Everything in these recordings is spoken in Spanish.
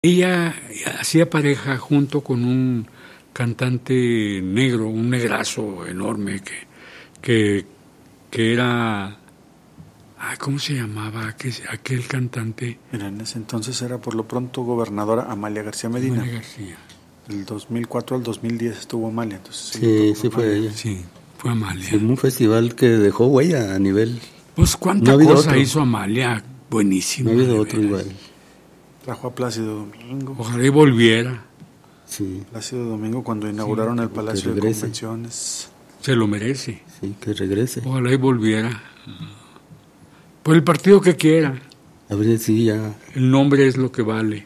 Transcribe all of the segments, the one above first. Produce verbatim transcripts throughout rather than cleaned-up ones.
Ella hacía pareja junto con un cantante negro, un negrazo enorme que, que, que era, ah, ¿cómo se llamaba aquel, aquel cantante? Mira, en ese entonces era por lo pronto gobernadora Amalia García Medina. Amalia García. Del dos mil cuatro al dos mil diez estuvo Amalia. Entonces, sí, sí fue ella. Sí, fue Amalia. Sí, un festival que dejó huella a nivel... Pues cuánta no cosa otro. hizo Amalia, buenísimo. No ha habido otro igual. Trajo a Plácido Domingo. Ojalá y volviera. Sí. Plácido Domingo cuando inauguraron sí, el Palacio de Convenciones. Se lo merece. Sí, que regrese. Ojalá y volviera. Por el partido que quiera. A ver si ya... El nombre es lo que vale.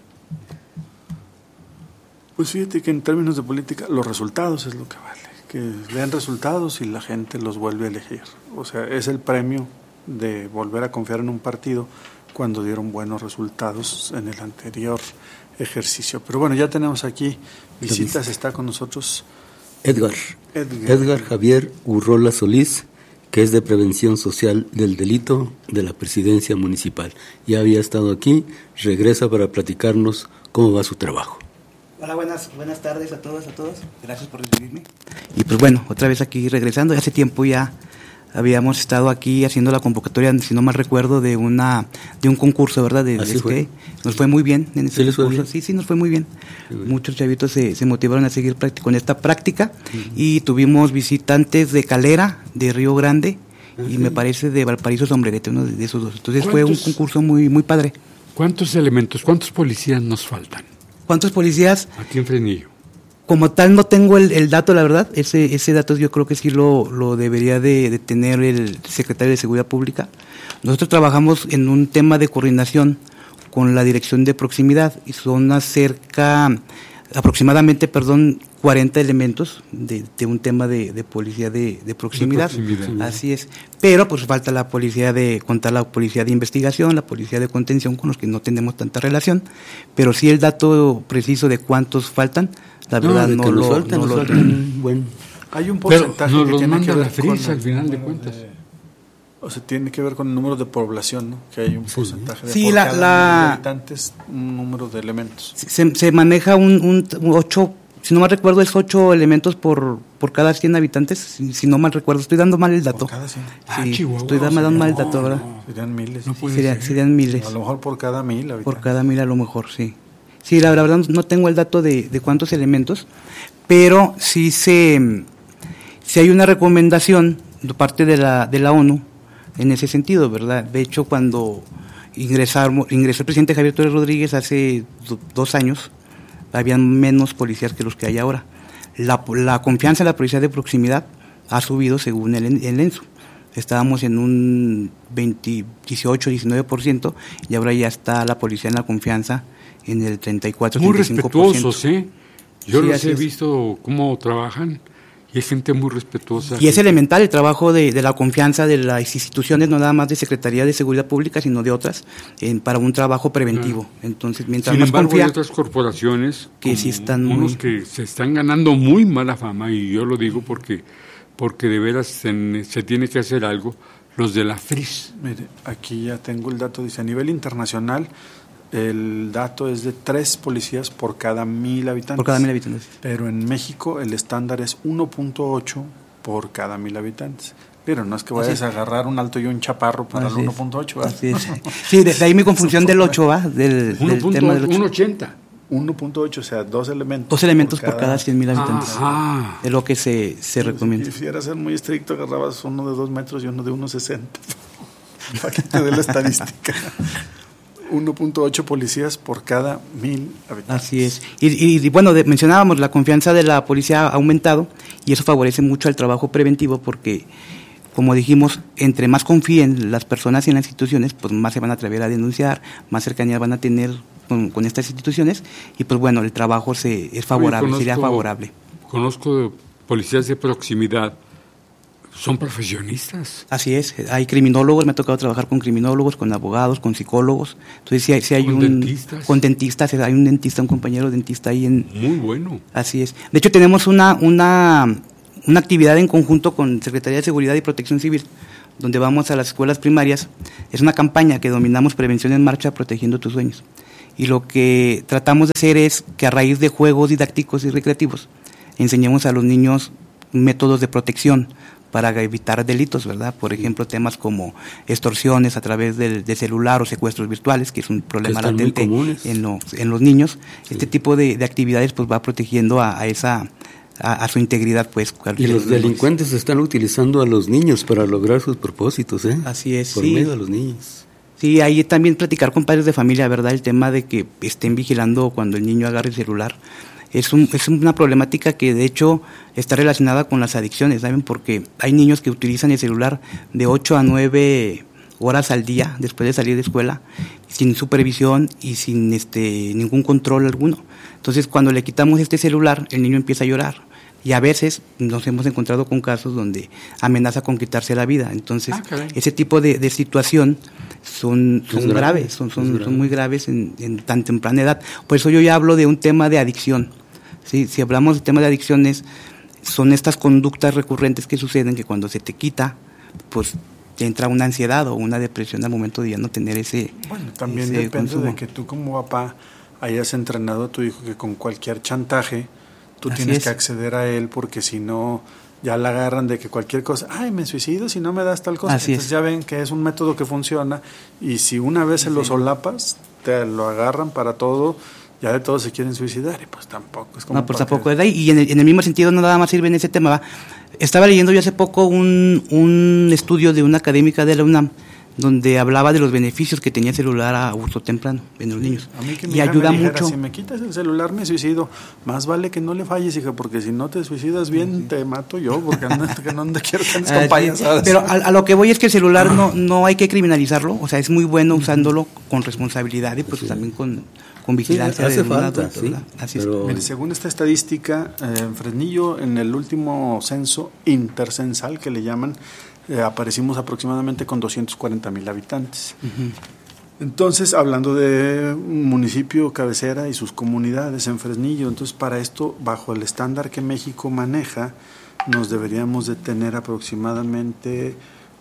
Pues fíjate que en términos de política, los resultados es lo que vale. Que den resultados y la gente los vuelve a elegir. O sea, es el premio de volver a confiar en un partido cuando dieron buenos resultados en el anterior ejercicio. Pero bueno, ya tenemos aquí visitas, está con nosotros Edgar. Edgar, Edgar Javier Urrola Solís, que es de Prevención Social del Delito de la Presidencia Municipal. Ya había estado aquí, regresa para platicarnos cómo va su trabajo. Hola, buenas, buenas tardes a todos, a todos. Gracias por recibirme. Y pues bueno, otra vez aquí regresando. Hace tiempo ya habíamos estado aquí haciendo la convocatoria, si no mal recuerdo, de una de un concurso, ¿verdad? De, Así de fue. Skate. Nos fue muy bien en ese ¿Sí les fue concurso. bien? Sí, sí, nos fue muy bien. Sí, bien. Muchos chavitos se, se motivaron a seguir con esta práctica. Uh-huh. Y tuvimos visitantes de Calera, de Río Grande, uh-huh. y me parece de Valparaíso Sombrerete, uno de esos dos. Entonces fue un concurso muy, muy padre. ¿Cuántos elementos, cuántos policías nos faltan? ¿Cuántos policías? Aquí en Fresnillo. Como tal no tengo el, el dato, la verdad, ese ese dato yo creo que sí lo, lo debería de, de tener el secretario de Seguridad Pública. Nosotros trabajamos en un tema de coordinación con la Dirección de Proximidad y son acerca, aproximadamente, perdón, cuarenta elementos de, de un tema de, de policía de, de, proximidad. de proximidad. Así es. Pero pues falta la policía de, contar la policía de investigación, la policía de contención, con los que no tenemos tanta relación, pero sí el dato preciso de cuántos faltan, la verdad no, no lo, suelten, no lo lo suelten. Bueno. Hay un porcentaje pero nos que los tiene manda que ver la FRIS con al final de cuentas. De, o sea, tiene que ver con el número de población, ¿no? Que hay un sí. porcentaje de sí, por la, cada la, habitantes, un número de elementos. Se, se maneja un, un, un ocho, si no mal recuerdo, es ocho elementos por por cada cien habitantes, si, si no mal recuerdo, estoy dando mal el dato. Por cada cien. Sí, ah, Chihuahua, estoy dando no, mal el no, dato, ¿verdad? No, serían miles. No serían, serían miles. A lo mejor por cada mil habitantes. Por cada mil a lo mejor, sí. Sí, la verdad no tengo el dato de, de cuántos elementos, pero sí se, sí hay una recomendación de parte de la, de la ONU en ese sentido, ¿verdad? De hecho, cuando ingresaron, ingresó el presidente Javier Torres Rodríguez hace do, dos años, habían menos policías que los que hay ahora. La, la confianza en la policía de proximidad ha subido según el, el ENSU. Estábamos en un veinte, dieciocho, diecinueve por ciento y ahora ya está la policía en la confianza en el treinta y cuatro, muy treinta y cinco por ciento. respetuosos, ¿eh? Yo Sí, los he es. visto cómo trabajan y es gente muy respetuosa. Y es elemental el trabajo de, de la confianza de las instituciones, no nada más de Secretaría de Seguridad Pública, sino de otras, en, para un trabajo preventivo. Ah. Entonces, mientras Sin más embargo, confía, hay otras corporaciones que sí están unos muy... que se están ganando muy mala fama, y yo lo digo porque, porque de veras se, se tiene que hacer algo, los de la FRIS. Mire, aquí ya tengo el dato, dice, a nivel internacional, el dato es de tres policías por cada mil habitantes. Por cada mil habitantes. Pero en México el estándar es uno punto ocho por cada mil habitantes. Pero no es que vayas a agarrar un alto y un chaparro para Así el uno punto ocho. Así es. Sí, de, de ahí mi confusión del ocho, ¿va? Del, del tema del ocho. uno ochenta. uno punto ocho, o sea, dos elementos. Dos elementos por cada, por cada cien mil habitantes. Ajá. Es lo que se, se si, recomienda. Si quisieras ser muy estricto, agarrabas uno de dos metros y uno de uno sesenta. Para que te dé la estadística. uno punto ocho policías por cada mil habitantes. Así es. Y, y, y bueno, de, mencionábamos, la confianza de la policía ha aumentado y eso favorece mucho al trabajo preventivo porque, como dijimos, entre más confíen las personas en las instituciones, pues más se van a atrever a denunciar, más cercanía van a tener con, con estas instituciones y pues bueno, el trabajo se es favorable, Oye, conozco, sería favorable. Conozco policías de proximidad. Son profesionistas. Así es, hay criminólogos, me ha tocado trabajar con criminólogos, con abogados, con psicólogos. Entonces, si hay, si hay ¿Con un. dentistas? Con dentistas, hay un dentista, un compañero dentista ahí en. Muy bueno. Así es. De hecho, tenemos una, una, una actividad en conjunto con Secretaría de Seguridad y Protección Civil, donde vamos a las escuelas primarias. Es una campaña que denominamos Prevención en Marcha, Protegiendo Tus Sueños. y lo que tratamos de hacer es que a raíz de juegos didácticos y recreativos enseñemos a los niños métodos de protección para evitar delitos, ¿verdad? Por ejemplo, temas como extorsiones a través del, del celular o secuestros virtuales, que es un problema latente en los, en los niños. Sí. Este tipo de, de actividades pues va protegiendo a, a esa a, a su integridad, pues. Y los delincuentes están utilizando a los niños para lograr sus propósitos, ¿eh? Así es, Por sí. medio de los niños. Sí, ahí también platicar con padres de familia, ¿verdad? El tema de que estén vigilando cuando el niño agarre el celular. Es, un, es una problemática que de hecho está relacionada con las adicciones, ¿saben? Porque hay niños que utilizan el celular de ocho a nueve horas al día después de salir de escuela, sin supervisión y sin este ningún control alguno. Entonces, cuando le quitamos este celular, el niño empieza a llorar. Y a veces nos hemos encontrado con casos donde amenaza con quitarse la vida. Entonces, ah, ese tipo de, de situación son, son grave, graves, son, son, grave. son muy graves en, en tan temprana edad. Por eso yo ya hablo de un tema de adicción. ¿Sí? Si hablamos de tema de adicciones, son estas conductas recurrentes que suceden que cuando se te quita, pues te entra una ansiedad o una depresión al momento de ya no tener ese Bueno, también ese depende consumo. de que tú como papá hayas entrenado a tu hijo que con cualquier chantaje tú Así tienes es. que acceder a él, porque si no ya la agarran de que cualquier cosa, ay, me suicido si no me das tal cosa. Así Entonces es. ya ven que es un método que funciona, y si una vez se Sí. lo solapas, te lo agarran para todo, ya de todos se quieren suicidar, y pues tampoco. Es como No, pues para tampoco que- es de ahí. Y en el, en el mismo sentido no nada más sirve en ese tema. ¿va? Estaba leyendo yo hace poco un, un estudio de una académica de la UNAM donde hablaba de los beneficios que tenía el celular a uso temprano en los niños. A mí que mi Y hija ayuda me dijera, mucho. si me quitas el celular me suicido. Más vale que no le falles, hija, porque si no te suicidas bien, sí. te mato yo, porque no, que no te quiero que andes con payasadas. Pero a, a lo que voy es que el celular no, no hay que criminalizarlo, o sea, es muy bueno usándolo con responsabilidad y pues sí. también con, con vigilancia. Sí, hace de falta, adulto, sí. Así Pero... es. Mire, según esta estadística, eh, en Fresnillo, en el último censo intercensal que le llaman, eh, aparecimos aproximadamente con doscientos cuarenta mil habitantes. Uh-huh. Entonces, hablando de un municipio cabecera y sus comunidades en Fresnillo, entonces para esto, bajo el estándar que México maneja, nos deberíamos de tener aproximadamente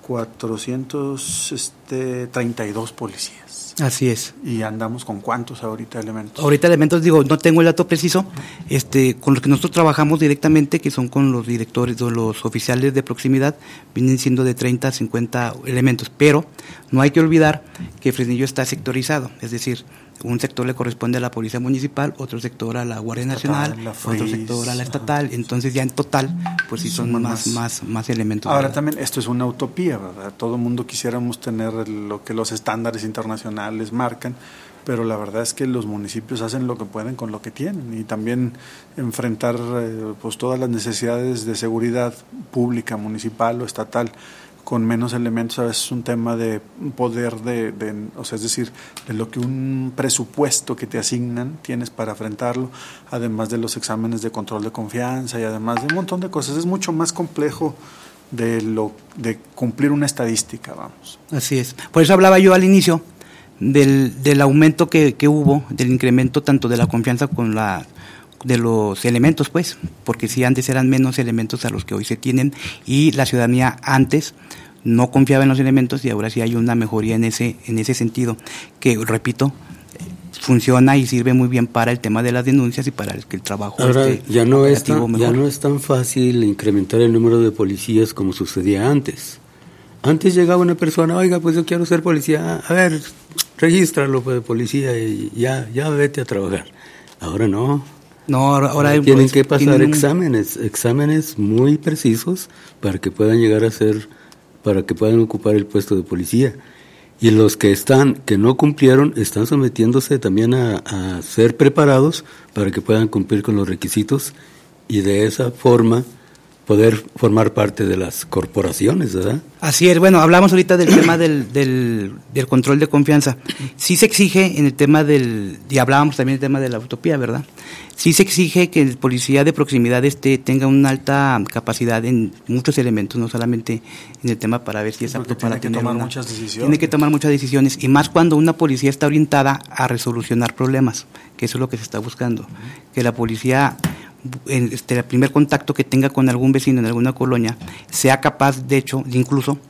cuatrocientos treinta y dos policías. Así es. ¿Y andamos con cuántos ahorita elementos? Ahorita elementos, digo, no tengo el dato preciso, este, con los que nosotros trabajamos directamente, que son con los directores o los oficiales de proximidad, vienen siendo de treinta a cincuenta elementos, pero no hay que olvidar que Fresnillo está sectorizado, es decir, un sector le corresponde a la Policía Municipal, otro sector a la Guardia Nacional, Estatal, la otro F R I S, sector a la estatal, ajá. Entonces ya en total, pues sí son más, más, más elementos. Ahora ¿verdad? también esto es una utopía, ¿verdad? Todo el mundo quisiéramos tener lo que los estándares internacionales marcan, pero la verdad es que los municipios hacen lo que pueden con lo que tienen, y también enfrentar eh, pues todas las necesidades de seguridad pública, municipal o estatal con menos elementos a veces es un tema de poder de, de, o sea, es decir, de lo que un presupuesto que te asignan tienes para enfrentarlo, además de los exámenes de control de confianza y además de un montón de cosas. Es mucho más complejo de lo de cumplir una estadística, vamos. Así es. Por eso hablaba yo al inicio del, del aumento que, que hubo, del incremento tanto de la confianza con la de los elementos, pues, porque si antes eran menos elementos a los que hoy se tienen, y la ciudadanía antes no confiaba en los elementos, y ahora sí hay una mejoría en ese en ese sentido, que repito, funciona y sirve muy bien para el tema de las denuncias y para el que el trabajo ahora esté ya no es tan, mejor. ya no es tan fácil incrementar el número de policías como sucedía antes. Antes llegaba una persona, oiga, pues yo quiero ser policía, a ver, regístralo pues, de policía y ya ya vete a trabajar. Ahora no. No, ahora, ahora tienen pues, que pasar tienen un... exámenes, exámenes muy precisos para que puedan llegar a ser, para que puedan ocupar el puesto de policía. Y los que están, que no cumplieron, están sometiéndose también a, a ser preparados para que puedan cumplir con los requisitos y de esa forma poder formar parte de las corporaciones, ¿verdad? Así es. Bueno, hablamos ahorita del tema del, del, del control de confianza. Sí se exige en el tema del, y hablábamos también del tema de la utopía, ¿verdad? Sí se exige que el policía de proximidad este tenga una alta capacidad en muchos elementos, no solamente en el tema para ver si es apto para tiene que tener tomar una, muchas decisiones. Tiene que tomar muchas decisiones, y más cuando una policía está orientada a resolucionar problemas, que eso es lo que se está buscando, que la policía en este, el primer contacto que tenga con algún vecino en alguna colonia sea capaz, de hecho, incluso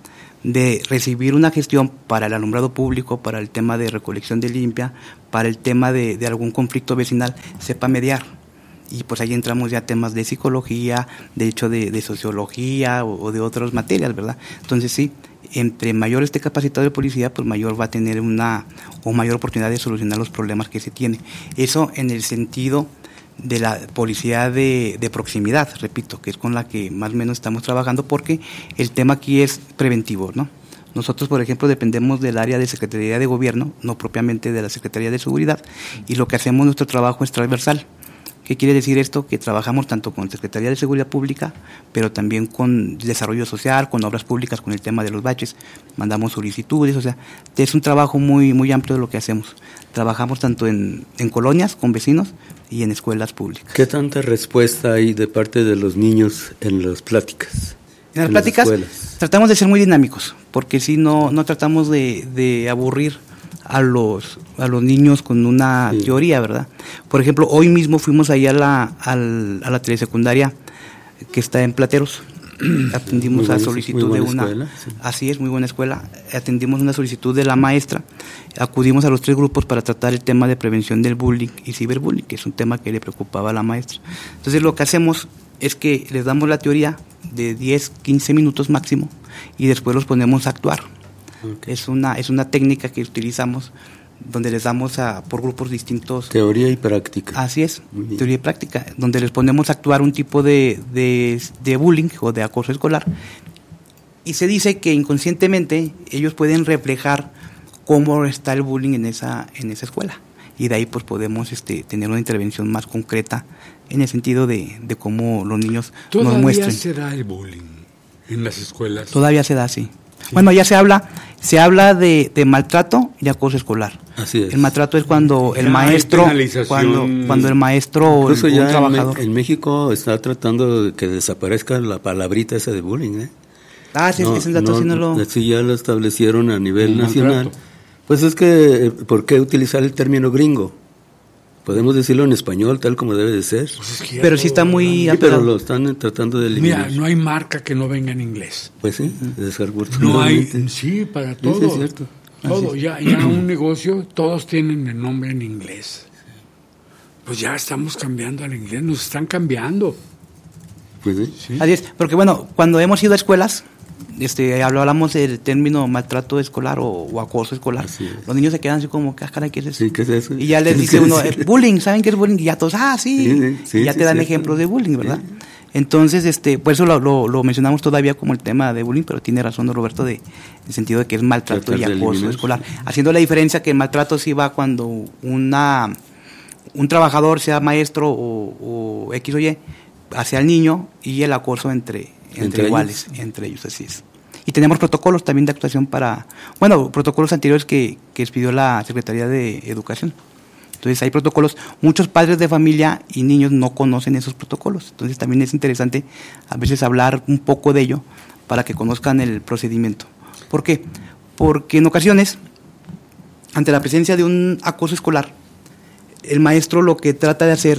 de recibir una gestión para el alumbrado público, para el tema de recolección de limpia, para el tema de, de algún conflicto vecinal, sepa mediar. Y pues ahí entramos ya a temas de psicología, de hecho de, de sociología o, o de otras materias, ¿verdad? Entonces sí, entre mayor esté capacitado el policía, pues mayor va a tener una o mayor oportunidad de solucionar los problemas que se tiene. Eso en el sentido de la policía de, de proximidad, repito, que es con la que más o menos estamos trabajando, porque el tema aquí es preventivo, ¿no? Nosotros, por ejemplo, dependemos del área de Secretaría de Gobierno, no propiamente de la Secretaría de Seguridad, y lo que hacemos, nuestro trabajo es transversal. ¿Qué quiere decir esto? Que trabajamos tanto con Secretaría de Seguridad Pública, pero también con Desarrollo Social, con Obras Públicas, con el tema de los baches. Mandamos solicitudes, o sea, es un trabajo muy muy amplio de lo que hacemos. Trabajamos tanto en, en colonias, con vecinos, y en escuelas públicas. ¿Qué tanta respuesta hay de parte de los niños en las pláticas? En las en pláticas las tratamos de ser muy dinámicos, porque si no, no tratamos de, de aburrir a los a los niños con una sí. teoría, ¿verdad? Por ejemplo, hoy mismo fuimos allá a la, a la, a la telesecundaria que está en Plateros. Atendimos a solicitud de una escuela, sí. Así es, muy buena escuela. Atendimos una solicitud de la maestra. Acudimos a los tres grupos para tratar el tema de prevención del bullying y ciberbullying, que es un tema que le preocupaba a la maestra. Entonces lo que hacemos es que les damos la teoría de diez, quince minutos máximo y después los ponemos a actuar. Okay. Es una es una técnica que utilizamos donde les damos a por grupos distintos. Teoría y práctica. Así es, teoría y práctica, donde les ponemos a actuar un tipo de, de, de bullying o de acoso escolar. Y se dice que inconscientemente ellos pueden reflejar cómo está el bullying en esa en esa escuela. Y de ahí pues podemos este, tener una intervención más concreta en el sentido de, de cómo los niños nos muestran. ¿Todavía se da el bullying en las escuelas? Todavía se da, sí. Sí. Bueno, ya se habla, se habla de, de maltrato y acoso escolar. Así es. El maltrato es cuando el ya maestro, cuando, cuando el maestro, incluso el, ya trabajador. En, en México está tratando de que desaparezca la palabrita esa de bullying, ¿eh? Ah, sí, no, ese dato no, sí no lo. Sí, ya lo establecieron a nivel nacional. Maltrato. Pues es que, ¿por qué utilizar el término gringo? Podemos decirlo en español, tal como debe de ser. Pues es que pero sí está muy... Sí, pero lo están tratando de eliminar. Mira, no hay marca que no venga en inglés. Pues sí, desafortunadamente. No hay, sí, para todo. Sí, es cierto. Todo, ya, ya un negocio, todos tienen el nombre en inglés. Pues ya estamos cambiando al inglés, nos están cambiando. Pues sí. sí. Así es, porque bueno, cuando hemos ido a escuelas, este, hablamos del término maltrato escolar o, o acoso escolar. Los niños se quedan así como, ¿qué cara, qué es eso? Sí, ¿qué es eso? Y ya les dice uno, eh, bullying, ¿saben qué es bullying? Y ya todos, ah, sí, sí, sí y ya sí, te dan sí, ejemplos sí. de bullying, ¿verdad? Sí. Entonces, este, por eso lo, lo, lo mencionamos todavía como el tema de bullying, pero tiene razón don Roberto de, en el sentido de que es maltrato Tratar y acoso escolar. Haciendo la diferencia que el maltrato sí va cuando una un trabajador, sea maestro o, o X o Y, hacia el niño, y el acoso entre, entre, ¿Entre iguales, ellos? entre ellos, así es. Y tenemos protocolos también de actuación para, bueno, protocolos anteriores que, que expidió la Secretaría de Educación. Entonces hay protocolos, muchos padres de familia y niños no conocen esos protocolos, entonces también es interesante a veces hablar un poco de ello para que conozcan el procedimiento. ¿Por qué? Porque en ocasiones, ante la presencia de un acoso escolar, el maestro lo que trata de hacer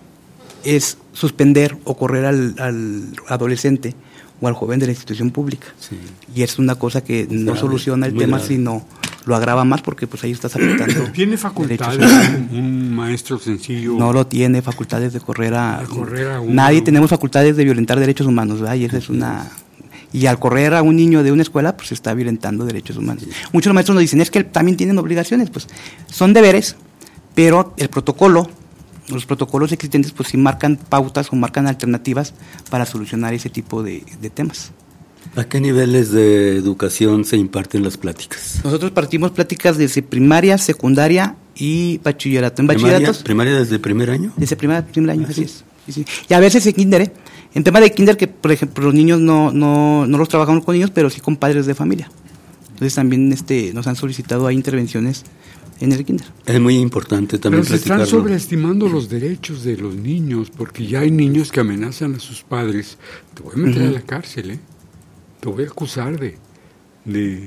es suspender o correr al, al adolescente o al joven de la institución pública. Sí. Y es una cosa que es no grave, soluciona el tema, grave. sino lo agrava más porque pues ahí estás afectando. ¿Tiene facultades un maestro sencillo? No lo tiene, facultades de correr a... De correr a uno. Nadie tenemos facultades de violentar derechos humanos, ¿verdad? Y esa es una... Y al correr a un niño de una escuela, pues se está violentando derechos humanos. Sí. Muchos maestros nos dicen, es que también tienen obligaciones, pues son deberes, pero el protocolo, los protocolos existentes, pues sí marcan pautas o marcan alternativas para solucionar ese tipo de, de temas. ¿A qué niveles de educación se imparten las pláticas? Nosotros partimos pláticas desde primaria, secundaria y bachillerato. En ¿Primaria, bachilleratos, ¿Primaria desde primer año? Desde primer, primer año, ¿Ah, así sí? es. Sí, sí. Y a veces en kinder, ¿eh? En tema de kinder, que por ejemplo los niños no, no, no los trabajamos con niños, pero sí con padres de familia. Entonces también este, nos han solicitado ahí intervenciones en el kinder. Es muy importante también Pero se están sobreestimando los derechos de los niños, porque ya hay niños que amenazan a sus padres. Te voy a meter uh-huh. a la cárcel, ¿eh? Te voy a acusar de, de,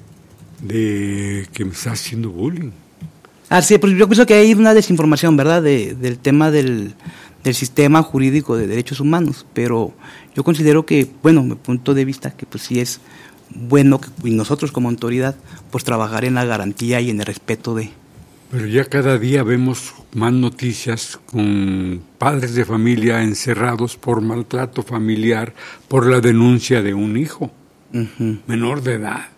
de que me estás haciendo bullying. Ah, sí, pues yo pienso que hay una desinformación, ¿verdad?, de, del tema del, del sistema jurídico de derechos humanos, pero yo considero que, bueno, mi punto de vista, que pues sí es bueno que y nosotros como autoridad pues trabajar en la garantía y en el respeto de. Pero ya cada día vemos más noticias con padres de familia encerrados por maltrato familiar, por la denuncia de un hijo uh-huh. menor de edad.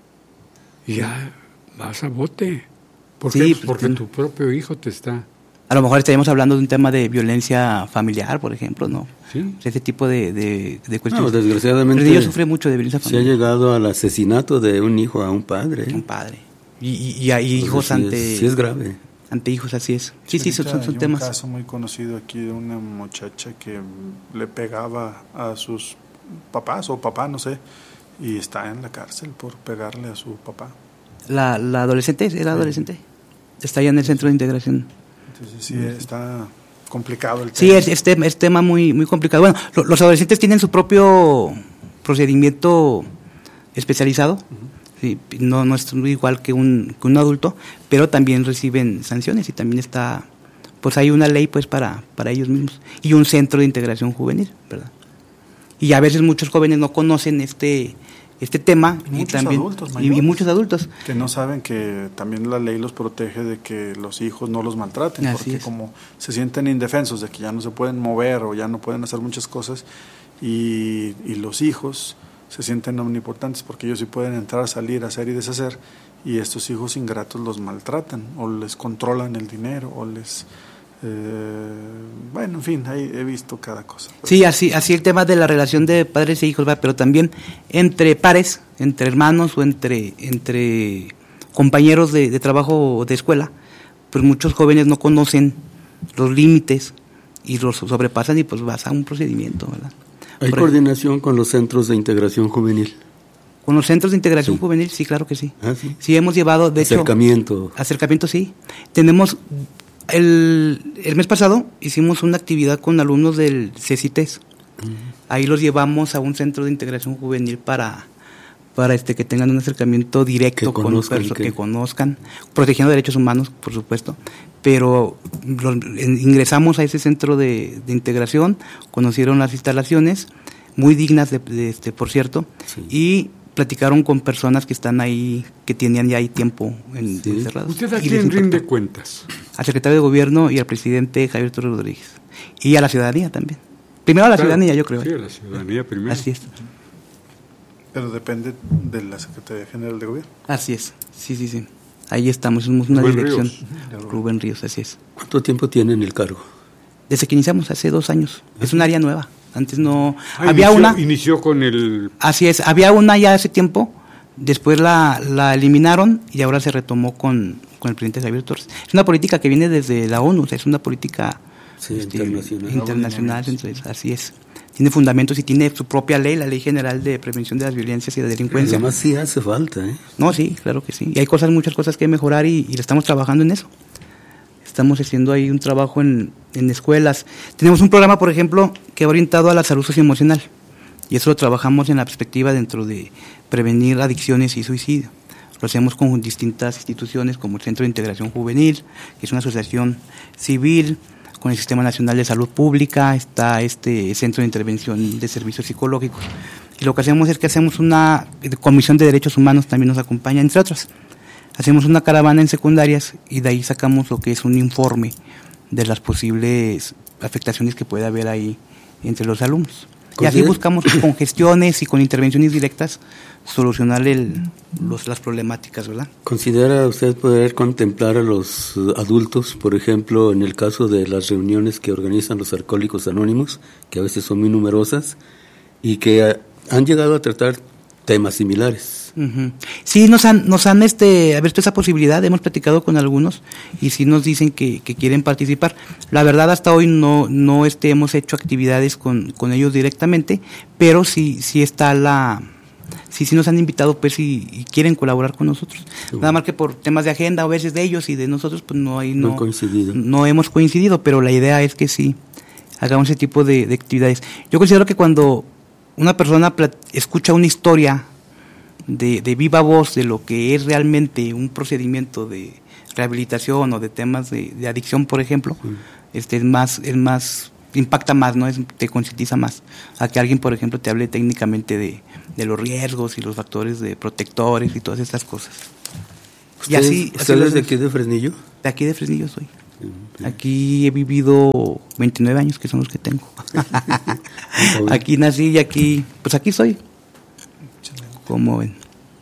Y ya vas a bote. ¿Por sí, qué? Pues porque tu propio hijo te está... A lo mejor estaríamos hablando de un tema de violencia familiar, por ejemplo, ¿no? Sí. Ese tipo de, de, de cuestiones. No, desgraciadamente... Pero yo sufrí mucho de violencia familiar. Se ha llegado al asesinato de un hijo a un padre. Un padre. Y, y, y hay hijos sí ante... Es, sí es grave. Ante hijos, así es. Sí, sí, sí son, son hay temas. un caso muy conocido aquí de una muchacha que le pegaba a sus papás, o papá, no sé, y está en la cárcel por pegarle a su papá. La, la adolescente, era sí. adolescente. Está allá en el centro de integración. Entonces sí, está complicado el tema. Sí, es, es, tema, es tema muy, muy complicado. Bueno, lo, los adolescentes tienen su propio procedimiento especializado. Uh-huh. Sí, no, no es igual que un, que un adulto, pero también reciben sanciones y también está, pues hay una ley pues para, para ellos mismos y un centro de integración juvenil, ¿verdad? Y a veces muchos jóvenes no conocen este este tema y, muchos y también adultos y, y muchos adultos que no saben que también la ley los protege de que los hijos no los maltraten. Así porque es. Como se sienten indefensos de que ya no se pueden mover o ya no pueden hacer muchas cosas y, y los hijos se sienten omnipotentes porque ellos sí pueden entrar, salir, hacer y deshacer, y estos hijos ingratos los maltratan o les controlan el dinero o les eh, bueno, en fin, ahí he visto cada cosa. Sí, así así el tema de la relación de padres e hijos va, pero también entre pares, entre hermanos o entre entre compañeros de, de trabajo o de escuela, pues muchos jóvenes no conocen los límites y los sobrepasan y pues vas a un procedimiento, ¿verdad? ¿Hay Por coordinación ejemplo, con los centros de integración juvenil? ¿Con los centros de integración sí. juvenil? Sí, claro que sí. ¿Ah, sí? Sí, hemos llevado, de acercamiento. hecho... Acercamiento. Acercamiento, sí. Tenemos... El, el mes pasado hicimos una actividad con alumnos del CECITES. Uh-huh. Ahí los llevamos a un centro de integración juvenil para, para este que tengan un acercamiento directo que con conozcan, perso- que... que conozcan, protegiendo derechos humanos, por supuesto. Pero los, en, ingresamos a ese centro de, de integración, conocieron las instalaciones, muy dignas, de, de este, por cierto, sí. y platicaron con personas que están ahí, que tenían ya ahí tiempo en, sí. encerrados. ¿Usted a quién rinde cuentas? Al secretario de Gobierno y al presidente Javier Torres Rodríguez. Y a la ciudadanía también. Primero a la claro, ciudadanía, yo creo. Sí, a la ciudadanía primero. Así es. Pero depende de la Secretaría General de Gobierno. Así es, sí, sí, sí. Ahí estamos, somos una Rubén dirección. Ríos. Rubén Ríos, así es. ¿Cuánto tiempo tiene en el cargo? Desde que iniciamos, hace dos años. ¿Ah? Es un área nueva. Antes no... Ah, había inició, una... Inició con el... Así es, había una ya hace tiempo, después la, la eliminaron y ahora se retomó con, con el presidente Javier Torres. Es una política que viene desde la ONU, o sea, es una política sí, este, internacional. internacional, entonces, así es. Tiene fundamentos y tiene su propia ley, la Ley General de Prevención de las Violencias y de la Delincuencia. Además sí hace falta, ¿eh? No, sí, claro que sí. Y hay cosas, muchas cosas que mejorar y, y estamos trabajando en eso. Estamos haciendo ahí un trabajo en, en escuelas. Tenemos un programa, por ejemplo, que va orientado a la salud socioemocional. Y eso lo trabajamos en la perspectiva dentro de prevenir adicciones y suicidio. Lo hacemos con distintas instituciones como el Centro de Integración Juvenil, que es una asociación civil, con el Sistema Nacional de Salud Pública, está este Centro de Intervención de Servicios Psicológicos. Y lo que hacemos es que hacemos una Comisión de Derechos Humanos, también nos acompaña, entre otras. Hacemos una caravana en secundarias y de ahí sacamos lo que es un informe de las posibles afectaciones que puede haber ahí entre los alumnos. Y así buscamos con gestiones y con intervenciones directas solucionar el, los, las problemáticas, ¿verdad? ¿Considera usted poder contemplar a los adultos, por ejemplo, en el caso de las reuniones que organizan los Alcohólicos Anónimos, que a veces son muy numerosas, y que han llegado a tratar temas similares? Uh-huh. Sí, nos han, nos han este, abierto esa posibilidad, hemos platicado con algunos y sí nos dicen que, que quieren participar. La verdad hasta hoy no, no este, hemos hecho actividades con, con ellos directamente, pero sí, sí está la, sí, sí nos han invitado pues y, y quieren colaborar con nosotros. Sí, nada más que por temas de agenda a veces de ellos y de nosotros pues no hay, no, no, coincidido. no hemos coincidido, pero la idea es que sí hagamos ese tipo de, de actividades. Yo considero que cuando una persona plat- escucha una historia De, de viva voz de lo que es realmente un procedimiento de rehabilitación o de temas de, de adicción, por ejemplo, sí. este es más es más impacta más, ¿no? Es, te concientiza más a que alguien, por ejemplo, te hable técnicamente de, de los riesgos y los factores de protectores y todas estas cosas. ¿Ustedes, Y así, ¿ustedes así de aquí de Fresnillo? De aquí de Fresnillo soy. Sí. Aquí he vivido veintinueve años, que son los que tengo. Aquí nací y aquí, pues aquí soy. Como ven.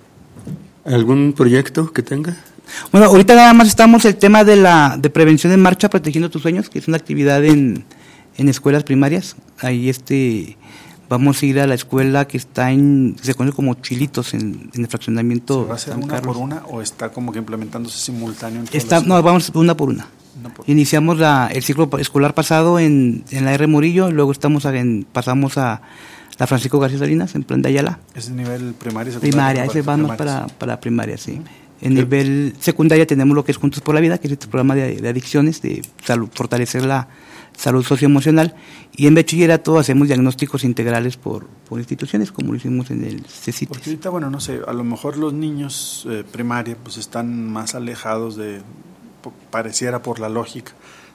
¿Algún proyecto que tenga? Bueno, ahorita nada más estamos el tema de la de prevención en marcha, protegiendo tus sueños, que es una actividad en, en escuelas primarias. Ahí este vamos a ir a la escuela que está en, se conoce como Chilitos, en, en el fraccionamiento. ¿Se va a hacer San una Carlos. por una o está como que implementándose simultáneo? En todas Está, las... no, vamos una por una. una por... Iniciamos la, el ciclo escolar pasado en, en la R. Murillo, luego estamos a, en, pasamos a la Francisco García Salinas, en Plan de Ayala. ¿Es nivel primaria y secundaria? Primaria, ese vamos para, para primaria, sí. En ¿Qué? nivel secundaria tenemos lo que es Juntos por la Vida, que es este programa de, de adicciones, de salud, fortalecer la salud socioemocional. Y en bachillerato hacemos diagnósticos integrales por, por instituciones, como lo hicimos en el CECITES. Porque ahorita, bueno, no sé, a lo mejor los niños eh, primaria pues están más alejados de, pareciera por la lógica,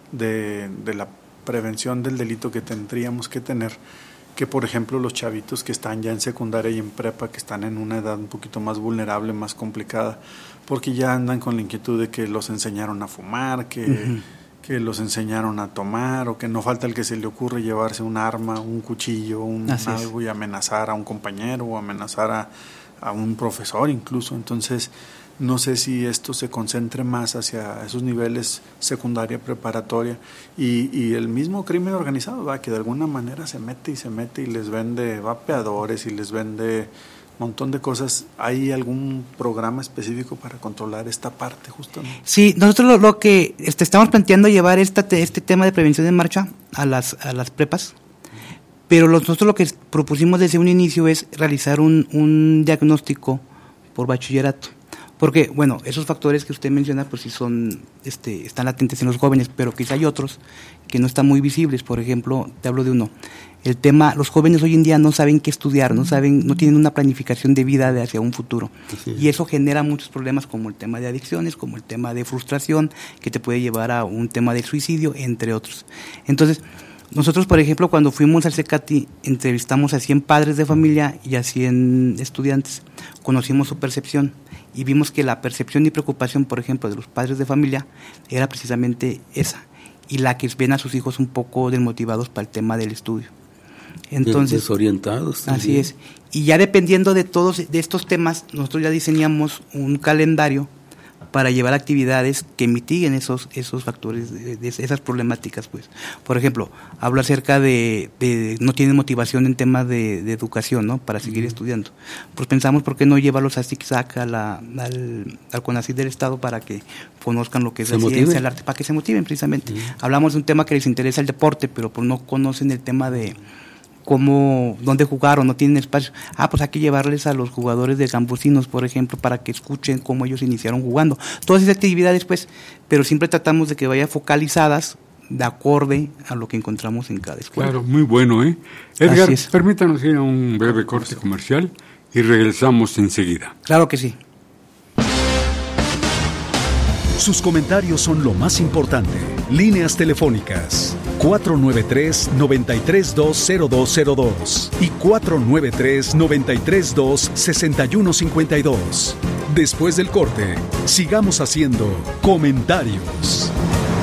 de, de la prevención del delito que tendríamos que tener, que por ejemplo los chavitos que están ya en secundaria y en prepa, que están en una edad un poquito más vulnerable, más complicada, porque ya andan con la inquietud de que los enseñaron a fumar, que, uh-huh. que los enseñaron a tomar, o que no falta el que se le ocurre llevarse un arma, un cuchillo, un algo y amenazar a un compañero o amenazar a, a un profesor incluso. Entonces no sé si esto se concentre más hacia esos niveles secundaria, preparatoria y, y el mismo crimen organizado, ¿va? Que de alguna manera se mete y se mete y les vende vapeadores y les vende un montón de cosas. ¿Hay algún programa específico para controlar esta parte justamente? Sí, nosotros lo, lo que este, estamos planteando llevar esta, este tema de prevención en marcha a las, a las prepas, pero lo, nosotros lo que propusimos desde un inicio es realizar un, un diagnóstico por bachillerato. Porque, bueno, esos factores que usted menciona, pues sí son, este, están latentes en los jóvenes, pero quizá hay otros que no están muy visibles. Por ejemplo, te hablo de uno. El tema, los jóvenes hoy en día no saben qué estudiar, no saben, no tienen una planificación de vida de hacia un futuro. Sí. Y eso genera muchos problemas, como el tema de adicciones, como el tema de frustración, que te puede llevar a un tema del suicidio, entre otros. Entonces, nosotros, por ejemplo, cuando fuimos al CECATI, entrevistamos a cien padres de familia y a cien estudiantes. Conocimos su percepción y vimos que la percepción y preocupación, por ejemplo, de los padres de familia era precisamente esa, y la que ven a sus hijos un poco desmotivados para el tema del estudio. Entonces, desorientados también. Así es. Y ya dependiendo de todos de estos temas, nosotros ya diseñamos un calendario para llevar actividades que mitiguen esos esos factores, de, de esas problemáticas, pues. Por ejemplo, hablo acerca de, de no tienen motivación en temas de, de educación, ¿no? Para seguir uh-huh. estudiando. Pues pensamos, ¿por qué no llevarlos a ZigZag, a la, al, al CONACYT del Estado, para que conozcan lo que es la ciencia, el arte, para que se motiven precisamente? Uh-huh. Hablamos de un tema que les interesa el deporte, pero pues no conocen el tema de cómo, dónde jugar o no tienen espacio. Ah, pues hay que llevarles a los jugadores de Gambusinos, por ejemplo, para que escuchen cómo ellos iniciaron jugando. Todas esas actividades, pues, pero siempre tratamos de que vayan focalizadas de acorde a lo que encontramos en cada escuela. Claro, muy bueno, ¿eh? Edgar, permítanos ir a un breve corte comercial y regresamos enseguida. Claro que sí. Sus comentarios son lo más importante. Líneas telefónicas cuatro nueve tres, nueve tres dos, cero dos cero dos y cuatro nueve tres, nueve tres dos, seis uno cinco dos. Después del corte, sigamos haciendo comentarios.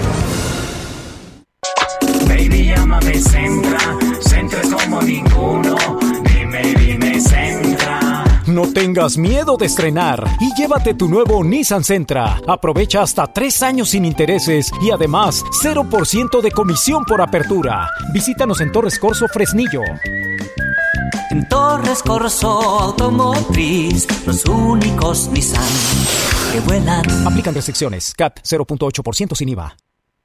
Baby, llámame Centra, Centra es como ninguno. Dime, dime Centra. No tengas miedo de estrenar y llévate tu nuevo Nissan Sentra. Aprovecha hasta tres años sin intereses y además cero por ciento de comisión por apertura. Visítanos en Torres Corso, Fresnillo. En Torres Corso Automotriz, los únicos Nissan que vuelan. Aplican restricciones. C A T cero punto ocho por ciento sin I V A.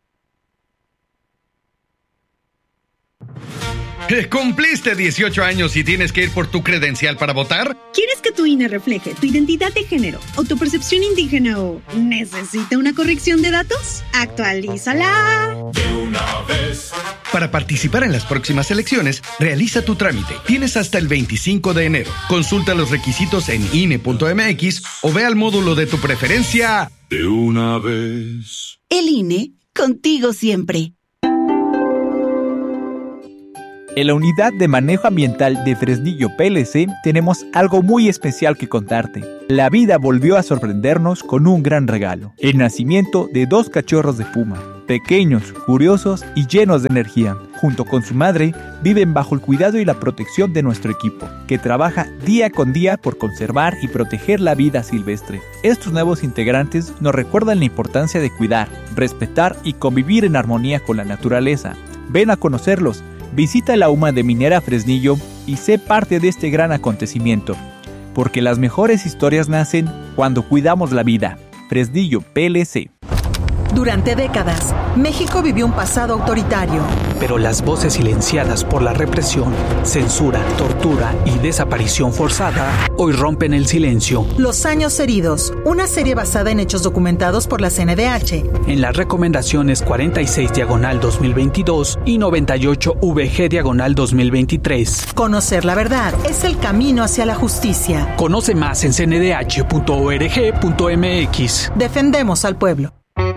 ¿Cumpliste dieciocho años y tienes que ir por tu credencial para votar? ¿Quieres que tu I N E refleje tu identidad de género o tu percepción indígena o necesita una corrección de datos? ¡Actualízala! De una vez. Para participar en las próximas elecciones, realiza tu trámite. Tienes hasta el veinticinco de enero. Consulta los requisitos en I N E punto M X o ve al módulo de tu preferencia. De una vez. El I N E, contigo siempre. En la Unidad de Manejo Ambiental de Fresnillo P L C tenemos algo muy especial que contarte. La vida volvió a sorprendernos con un gran regalo: el nacimiento de dos cachorros de puma, pequeños, curiosos y llenos de energía. Junto con su madre, viven bajo el cuidado y la protección de nuestro equipo, que trabaja día con día por conservar y proteger la vida silvestre. Estos nuevos integrantes nos recuerdan la importancia de cuidar, respetar y convivir en armonía con la naturaleza. Ven a conocerlos, visita la U M A de Minera Fresnillo y sé parte de este gran acontecimiento, porque las mejores historias nacen cuando cuidamos la vida. Fresnillo P L C. Durante décadas, México vivió un pasado autoritario. Pero las voces silenciadas por la represión, censura, tortura y desaparición forzada hoy rompen el silencio. Los años heridos, una serie basada en hechos documentados por la C N D H. En las recomendaciones cuarenta y seis diagonal dos mil veintidós y noventa y ocho V G diagonal dos mil veintitrés. Conocer la verdad es el camino hacia la justicia. Conoce más en c n d h punto org punto m x. Defendemos al pueblo.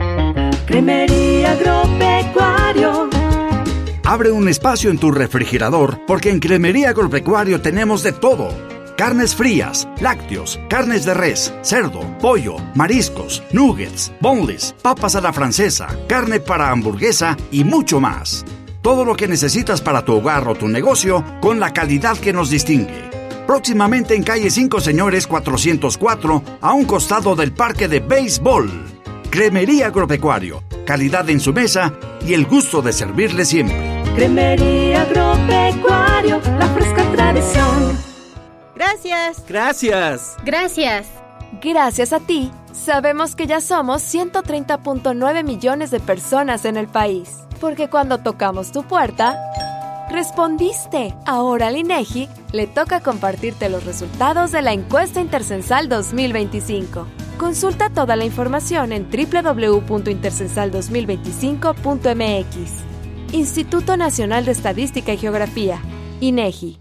Cremería Agropecuario. Abre un espacio en tu refrigerador, porque en Cremería Agropecuario tenemos de todo: carnes frías, lácteos, carnes de res, cerdo, pollo, mariscos, nuggets, boneless, papas a la francesa, carne para hamburguesa y mucho más. Todo lo que necesitas para tu hogar o tu negocio con la calidad que nos distingue. Próximamente en calle cinco Señores cuatrocientos cuatro, a un costado del Parque de Béisbol. Cremería Agropecuario, calidad en su mesa y el gusto de servirle siempre. Cremería Agropecuario, la fresca tradición. Gracias. Gracias. Gracias. Gracias a ti, sabemos que ya somos ciento treinta punto nueve millones de personas en el país. Porque cuando tocamos tu puerta, respondiste. Ahora al INEGI le toca compartirte los resultados de la encuesta intercensal dos mil veinticinco. Consulta toda la información en doble u doble u doble u punto intercensal dos mil veinticinco punto m x. Instituto Nacional de Estadística y Geografía, INEGI.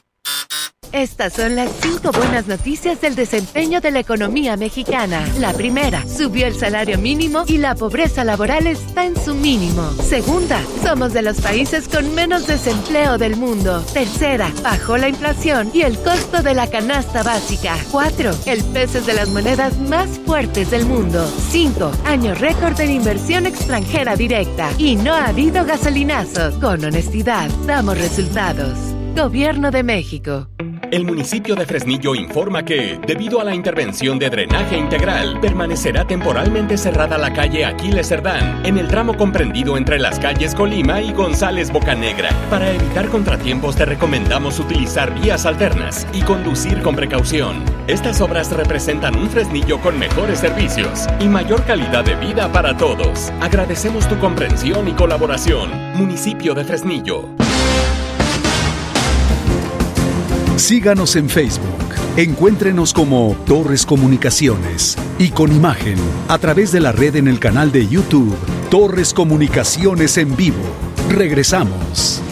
Estas son las cinco buenas noticias del desempeño de la economía mexicana. La primera, subió el salario mínimo y la pobreza laboral está en su mínimo. Segunda, somos de los países con menos desempleo del mundo. Tercera, bajó la inflación y el costo de la canasta básica. Cuatro, el peso es de las monedas más fuertes del mundo. Cinco, año récord de inversión extranjera directa. Y no ha habido gasolinazos. Con honestidad, damos resultados. Gobierno de México. El municipio de Fresnillo informa que, debido a la intervención de drenaje integral, permanecerá temporalmente cerrada la calle Aquiles Cerdán, en el tramo comprendido entre las calles Colima y González Bocanegra. Para evitar contratiempos te recomendamos utilizar vías alternas y conducir con precaución. Estas obras representan un Fresnillo con mejores servicios y mayor calidad de vida para todos. Agradecemos tu comprensión y colaboración. Municipio de Fresnillo. Síganos en Facebook. Encuéntrenos como Torres Comunicaciones y con imagen a través de la red en el canal de YouTube Torres Comunicaciones en vivo. Regresamos.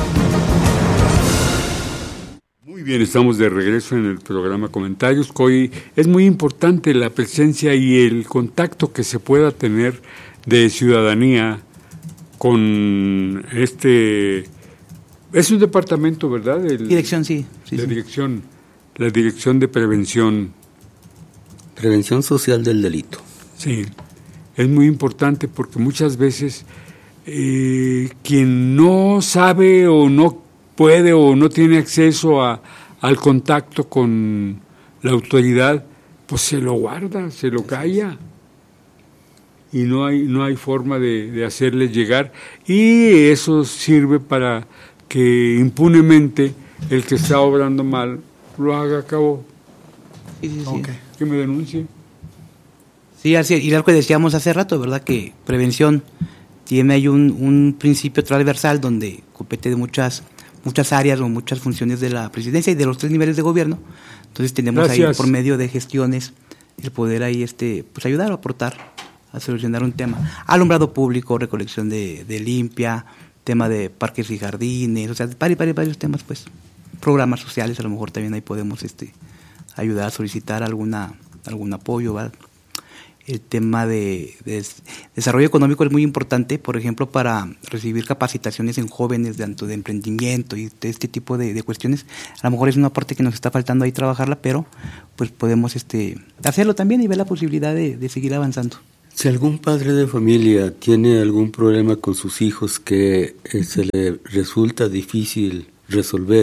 Muy bien, estamos de regreso en el programa Comentarios. Hoy es muy importante la presencia y el contacto que se pueda tener de ciudadanía con este... Es un departamento, ¿verdad? El, dirección, sí. sí la sí. dirección, la dirección de prevención. Prevención social del delito. Sí, es muy importante porque muchas veces eh, quien no sabe o no puede o no tiene acceso a, al contacto con la autoridad, pues se lo guarda, se lo calla. Y no hay, no hay forma de, de hacerle llegar. Y eso sirve para que impunemente el que está obrando mal lo haga a cabo. Sí, sí, sí. Okay. Que me denuncie. Sí, así, y algo que decíamos hace rato, ¿verdad? Que prevención tiene ahí un, un principio transversal donde compete de muchas muchas áreas o muchas funciones de la presidencia y de los tres niveles de gobierno. Entonces tenemos Gracias. Ahí por medio de gestiones el poder ahí este pues ayudar o aportar a solucionar un tema. Alumbrado público, recolección de, de limpia, tema de parques y jardines, o sea, varios, varios, varios temas, pues. Programas sociales, a lo mejor también ahí podemos este ayudar a solicitar alguna algún apoyo, ¿verdad? el tema de, de desarrollo económico es muy importante, por ejemplo, para recibir capacitaciones en jóvenes de, de emprendimiento y de este tipo de, de cuestiones. A lo mejor es una parte que nos está faltando ahí trabajarla, pero pues podemos este hacerlo también y ver la posibilidad de, de seguir avanzando. Si algún padre de familia tiene algún problema con sus hijos que eh, se le resulta difícil resolver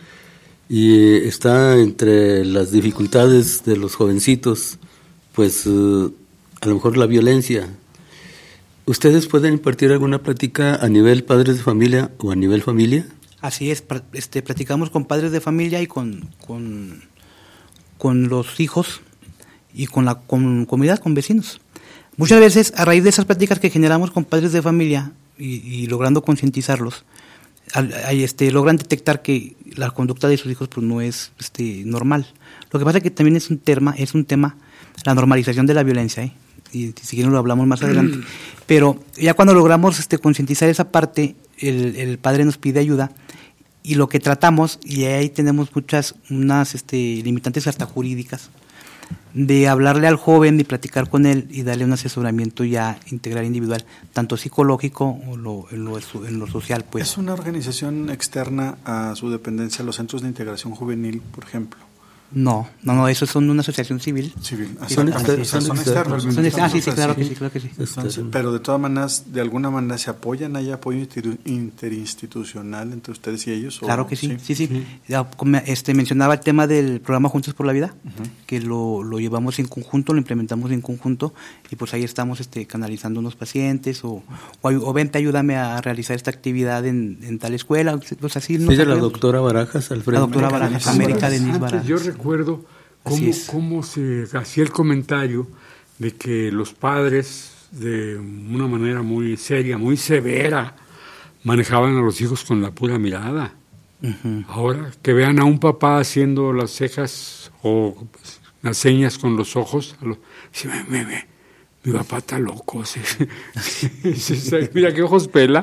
y está entre las dificultades de los jovencitos, pues uh, a lo mejor la violencia. ¿Ustedes pueden impartir alguna plática a nivel padres de familia o a nivel familia? Así es, este, platicamos con padres de familia y con, con, con los hijos y con la con comunidad, con vecinos. Muchas veces, a raíz de esas pláticas que generamos con padres de familia y, y logrando concientizarlos, este, logran detectar que la conducta de sus hijos pues, no es este, normal. Lo que pasa es que también es un tema, es un tema la normalización de la violencia, ¿eh? Y si quieren lo hablamos más adelante. Pero ya cuando logramos este, concientizar esa parte, el, el padre nos pide ayuda y lo que tratamos, y ahí tenemos muchas, unas este, limitantes hasta jurídicas, de hablarle al joven y platicar con él y darle un asesoramiento ya integral individual, tanto psicológico o lo, en, lo, en lo social. Pues. ¿Es una organización externa a su dependencia, los centros de integración juvenil, por ejemplo? No, no, no, esos son una asociación civil. Civil, sí, son, son, son, son externos. Son externos. Ah, sí, sí, claro que sí, claro que sí. Entonces, pero de todas maneras, de alguna manera se apoyan, hay apoyo interinstitucional entre ustedes y ellos. Claro ¿o? que sí, sí, sí. sí. Ya, este, mencionaba el tema del programa Juntos por la Vida, uh-huh. que lo, lo llevamos en conjunto, lo implementamos en conjunto y pues ahí estamos este, canalizando unos pacientes o, o, o vente, ayúdame a realizar esta actividad en, en tal escuela. Pues así. ¿Sí de la doctora Barajas, Alfredo? La doctora Barajas, América Denise Barajas. Yo recuerdo cómo, cómo se hacía el comentario de que los padres de una manera muy seria, muy severa, manejaban a los hijos con la pura mirada. Uh-huh. Ahora que vean a un papá haciendo las cejas o pues, las señas con los ojos, lo, sí, me, me, me, mi papá está loco, sí. Mira qué ojos pela.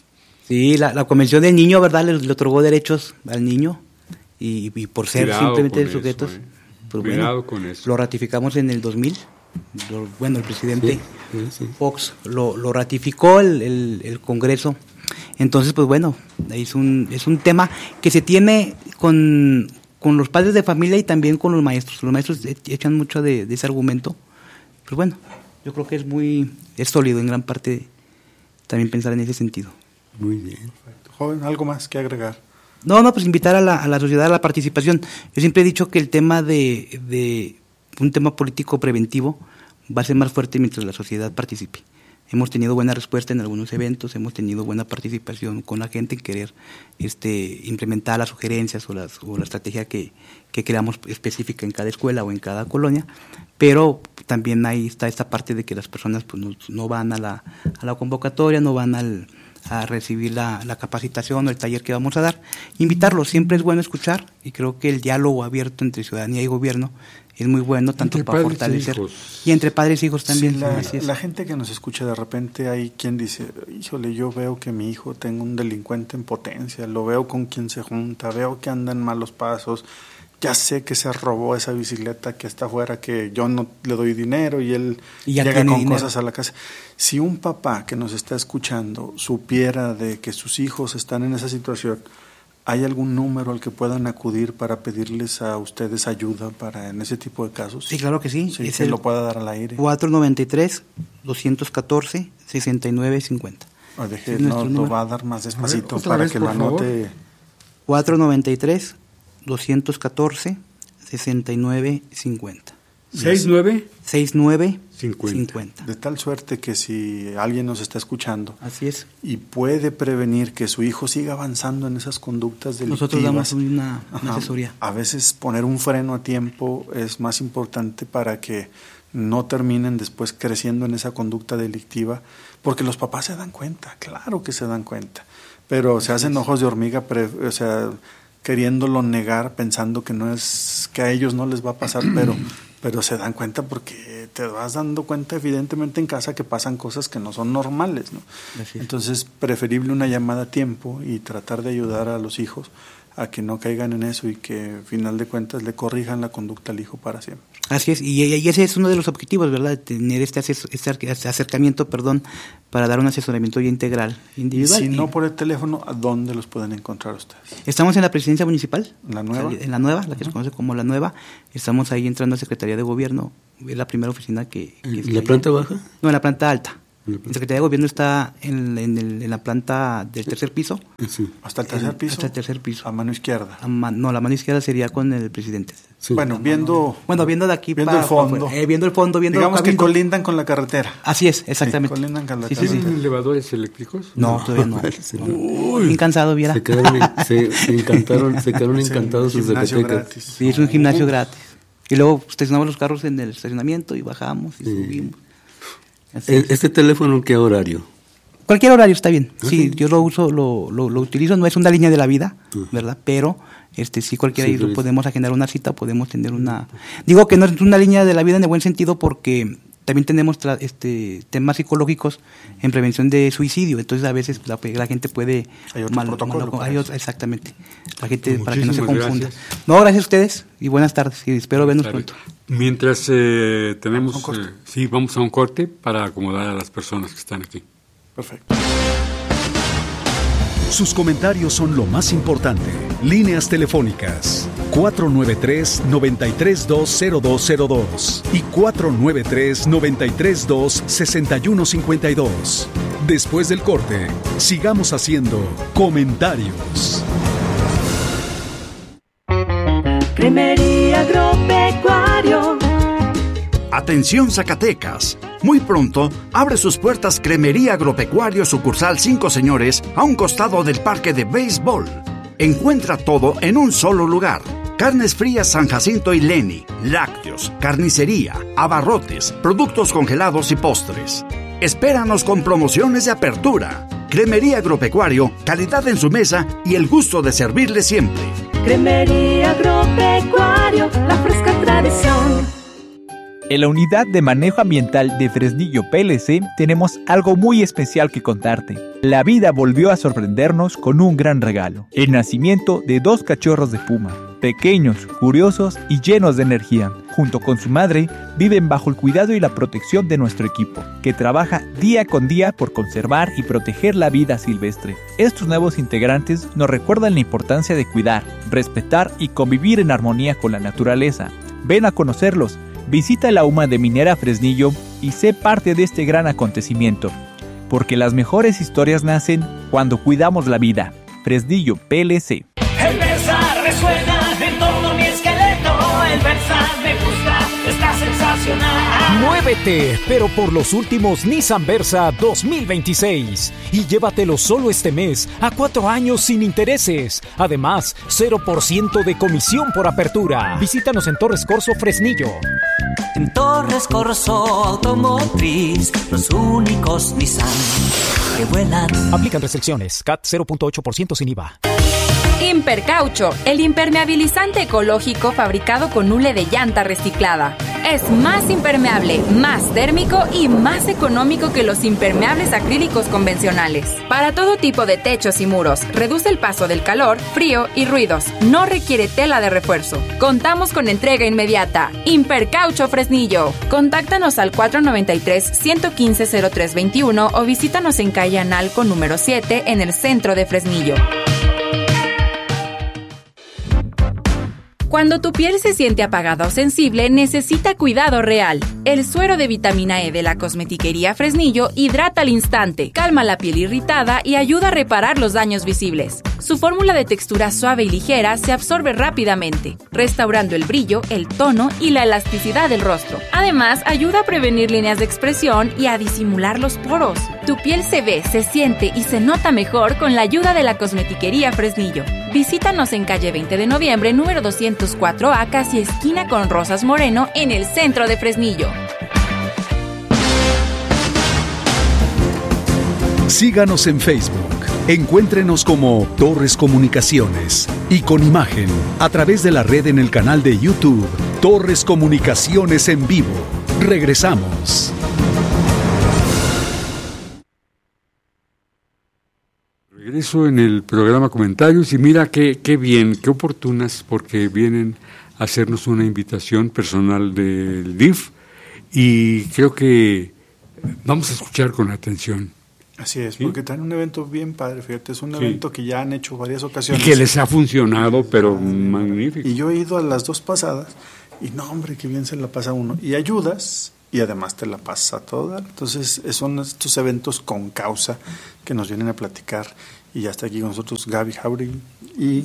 Sí, la, la Convención del Niño, ¿verdad?, le, le otorgó derechos al niño y, y por ser Cuidado simplemente sujetos, eso, eh. pues Cuidado bueno, con eso. Lo ratificamos en el dos mil. Lo, bueno, el presidente sí, sí, sí. Fox lo, lo ratificó el, el, el Congreso. Entonces, pues bueno, es un, es un tema que se tiene con, con los padres de familia y también con los maestros. Los maestros echan mucho de, de ese argumento. Pues bueno, yo creo que es muy es sólido en gran parte también pensar en ese sentido. Muy bien. Perfecto. Joven, ¿algo más que agregar? No, no, pues invitar a la, a la sociedad a la participación. Yo siempre he dicho que el tema de, de un tema político preventivo va a ser más fuerte mientras la sociedad participe. Hemos tenido buena respuesta en algunos eventos, hemos tenido buena participación con la gente en querer este, implementar las sugerencias o, las, o la estrategia que, que creamos específica en cada escuela o en cada colonia, pero también ahí está esta parte de que las personas pues, no, no van a la, a la convocatoria, no van al, a recibir la, la capacitación o el taller que vamos a dar. Invitarlos, siempre es bueno escuchar y creo que el diálogo abierto entre ciudadanía y gobierno es muy bueno, tanto entre para fortalecer y entre padres e hijos también. Sí, la, la gente que nos escucha, de repente hay quien dice, híjole, yo veo que mi hijo tengo un delincuente en potencia, lo veo con quien se junta, veo que anda en malos pasos, ya sé que se robó esa bicicleta que está afuera, que yo no le doy dinero y él y llega con dinero. Cosas a la casa. Si un papá que nos está escuchando supiera de que sus hijos están en esa situación, ¿hay algún número al que puedan acudir para pedirles a ustedes ayuda para en ese tipo de casos? Sí, claro que sí. Sí, es que el lo pueda dar al aire. cuatro noventa y tres, doscientos catorce, sesenta y nueve cincuenta. Ah, deje, es no, lo va a dar más despacito ver, para vez, que lo anote. cuatro noventa y tres, doscientos catorce, sesenta y nueve cincuenta. ¿seis nueve? seis nueve cincuenta. De tal suerte que si alguien nos está escuchando así es y puede prevenir que su hijo siga avanzando en esas conductas delictivas, nosotros damos una, una ajá, asesoría. A veces poner un freno a tiempo es más importante para que no terminen después creciendo en esa conducta delictiva, porque los papás se dan cuenta, claro que se dan cuenta, pero se hacen ojos de hormiga, pre, o sea, queriéndolo negar, pensando que no es, que a ellos no les va a pasar, pero pero se dan cuenta porque te vas dando cuenta evidentemente en casa que pasan cosas que no son normales, ¿no? Entonces, preferible una llamada a tiempo y tratar de ayudar a los hijos a que no caigan en eso y que, al final de cuentas, le corrijan la conducta al hijo para siempre. Así es, y, y ese es uno de los objetivos, ¿verdad? Tener este, ases- este acercamiento, perdón, para dar un asesoramiento ya integral, individual. Y si y no por el teléfono, ¿a dónde los pueden encontrar ustedes? Estamos en la presidencia municipal. ¿La nueva? En la nueva, la que se conoce como la nueva. Estamos ahí entrando a Secretaría de Gobierno, es la primera oficina que... que ¿En la planta baja? No, en la planta alta. La Secretaría de Gobierno está en, en, el, en la planta del tercer piso. Sí. ¿Hasta el tercer piso? Hasta el tercer piso. ¿A mano izquierda? A man, no, la mano izquierda sería con el presidente. Sí. Bueno, viendo... Bueno, viendo de aquí viendo para... el fondo. Eh, viendo el fondo, viendo... Digamos cabildo. que colindan con la carretera. Así es, exactamente. Sí, colindan con la sí, carretera. Sí, sí. ¿Elevadores eléctricos? No, todavía no. Uy, bien cansado, viera. Se quedaron, se, se encantaron, se quedaron encantados sus Zacatecas. Sí, es un gimnasio uh. gratis. Y luego estacionamos los carros en el estacionamiento y bajamos y sí. subimos. Así. ¿Este teléfono en qué horario? Cualquier horario está bien. ¿Ah, sí, sí, yo lo uso, lo, lo, lo utilizo. No es una línea de la vida, uh. ¿verdad? Pero este sí, cualquiera sí, podemos agendar una cita, podemos tener una... Digo que no es una línea de la vida en el buen sentido porque también tenemos tra- este temas psicológicos en prevención de suicidio. Entonces a veces la, la gente puede... Hay otro mal, protocolo. Mal, hay otro, exactamente. La gente pues para que no se confunda. Gracias. No, gracias a ustedes y buenas tardes. Y espero buenas vernos tardes. Pronto. Mientras eh, tenemos... Vamos eh, sí, vamos a un corte para acomodar a las personas que están aquí. Perfecto. Sus comentarios son lo más importante. Líneas telefónicas cuatro nueve tres, nueve tres dos, cero dos cero dos y cuatro nueve tres, nueve tres dos, seis uno cinco dos. Después del corte, sigamos haciendo comentarios. Cremería Agropecuario. Atención Zacatecas, muy pronto abre sus puertas Cremería Agropecuario sucursal Cinco Señores a un costado del parque de béisbol. Encuentra todo en un solo lugar. Carnes frías San Jacinto y Leni, lácteos, carnicería, abarrotes, productos congelados y postres. Espéranos con promociones de apertura. Cremería Agropecuario, calidad en su mesa y el gusto de servirle siempre. Cremería Agropecuario, la fresca tradición. En la Unidad de Manejo Ambiental de Fresnillo P L C tenemos algo muy especial que contarte. La vida volvió a sorprendernos con un gran regalo: el nacimiento de dos cachorros de puma, pequeños, curiosos y llenos de energía. Junto con su madre, viven bajo el cuidado y la protección de nuestro equipo, que trabaja día con día por conservar y proteger la vida silvestre. Estos nuevos integrantes nos recuerdan la importancia de cuidar, respetar y convivir en armonía con la naturaleza. Ven a conocerlos. Visita la U M A de Minera Fresnillo y sé parte de este gran acontecimiento, porque las mejores historias nacen cuando cuidamos la vida. Fresnillo P L C. El Versa resuena en todo mi esqueleto. El Versa me gusta, está sensacional. Muévete, pero por los últimos Nissan Versa dos mil veintiséis y llévatelo solo este mes a cuatro años sin intereses. Además, cero por ciento de comisión por apertura. Visítanos en Torres Corso Fresnillo. En Torres Corso Automotriz, los únicos Nissan que vuelan. Aplican restricciones. C A T cero punto ocho por ciento sin I V A. Impercaucho, el impermeabilizante ecológico fabricado con hule de llanta reciclada. Es más impermeable, más térmico y más económico que los impermeables acrílicos convencionales. Para todo tipo de techos y muros, reduce el paso del calor, frío y ruidos. No requiere tela de refuerzo. Contamos con entrega inmediata. Impercaucho Fresnillo. Contáctanos al cuatro nueve tres, uno uno cinco, cero tres dos uno o visítanos en calle Analco número siete en el centro de Fresnillo. Cuando tu piel se siente apagada o sensible, necesita cuidado real. El suero de vitamina E de la Cosmetiquería Fresnillo hidrata al instante, calma la piel irritada y ayuda a reparar los daños visibles. Su fórmula de textura suave y ligera se absorbe rápidamente, restaurando el brillo, el tono y la elasticidad del rostro. Además, ayuda a prevenir líneas de expresión y a disimular los poros. Tu piel se ve, se siente y se nota mejor con la ayuda de la Cosmetiquería Fresnillo. Visítanos en calle veinte de noviembre, número doscientos cuatro A, casi esquina con Rosas Moreno, en el centro de Fresnillo. Síganos en Facebook. Encuéntrenos como Torres Comunicaciones y con imagen a través de la red en el canal de YouTube Torres Comunicaciones en vivo. Regresamos. eso en el programa Comentarios y mira qué, qué bien, qué oportunas, porque vienen a hacernos una invitación personal del D I F y creo que vamos a escuchar con atención. Así es, ¿sí? Porque traen un evento bien padre, fíjate, es un sí. evento que ya han hecho varias ocasiones. Y que les ha funcionado, pero ah, magnífico. Y yo he ido a las dos pasadas y no, hombre, qué bien se la pasa uno. Y ayudas y además te la pasa toda. Entonces son estos eventos con causa que nos vienen a platicar y ya está aquí con nosotros Gaby Jauregui y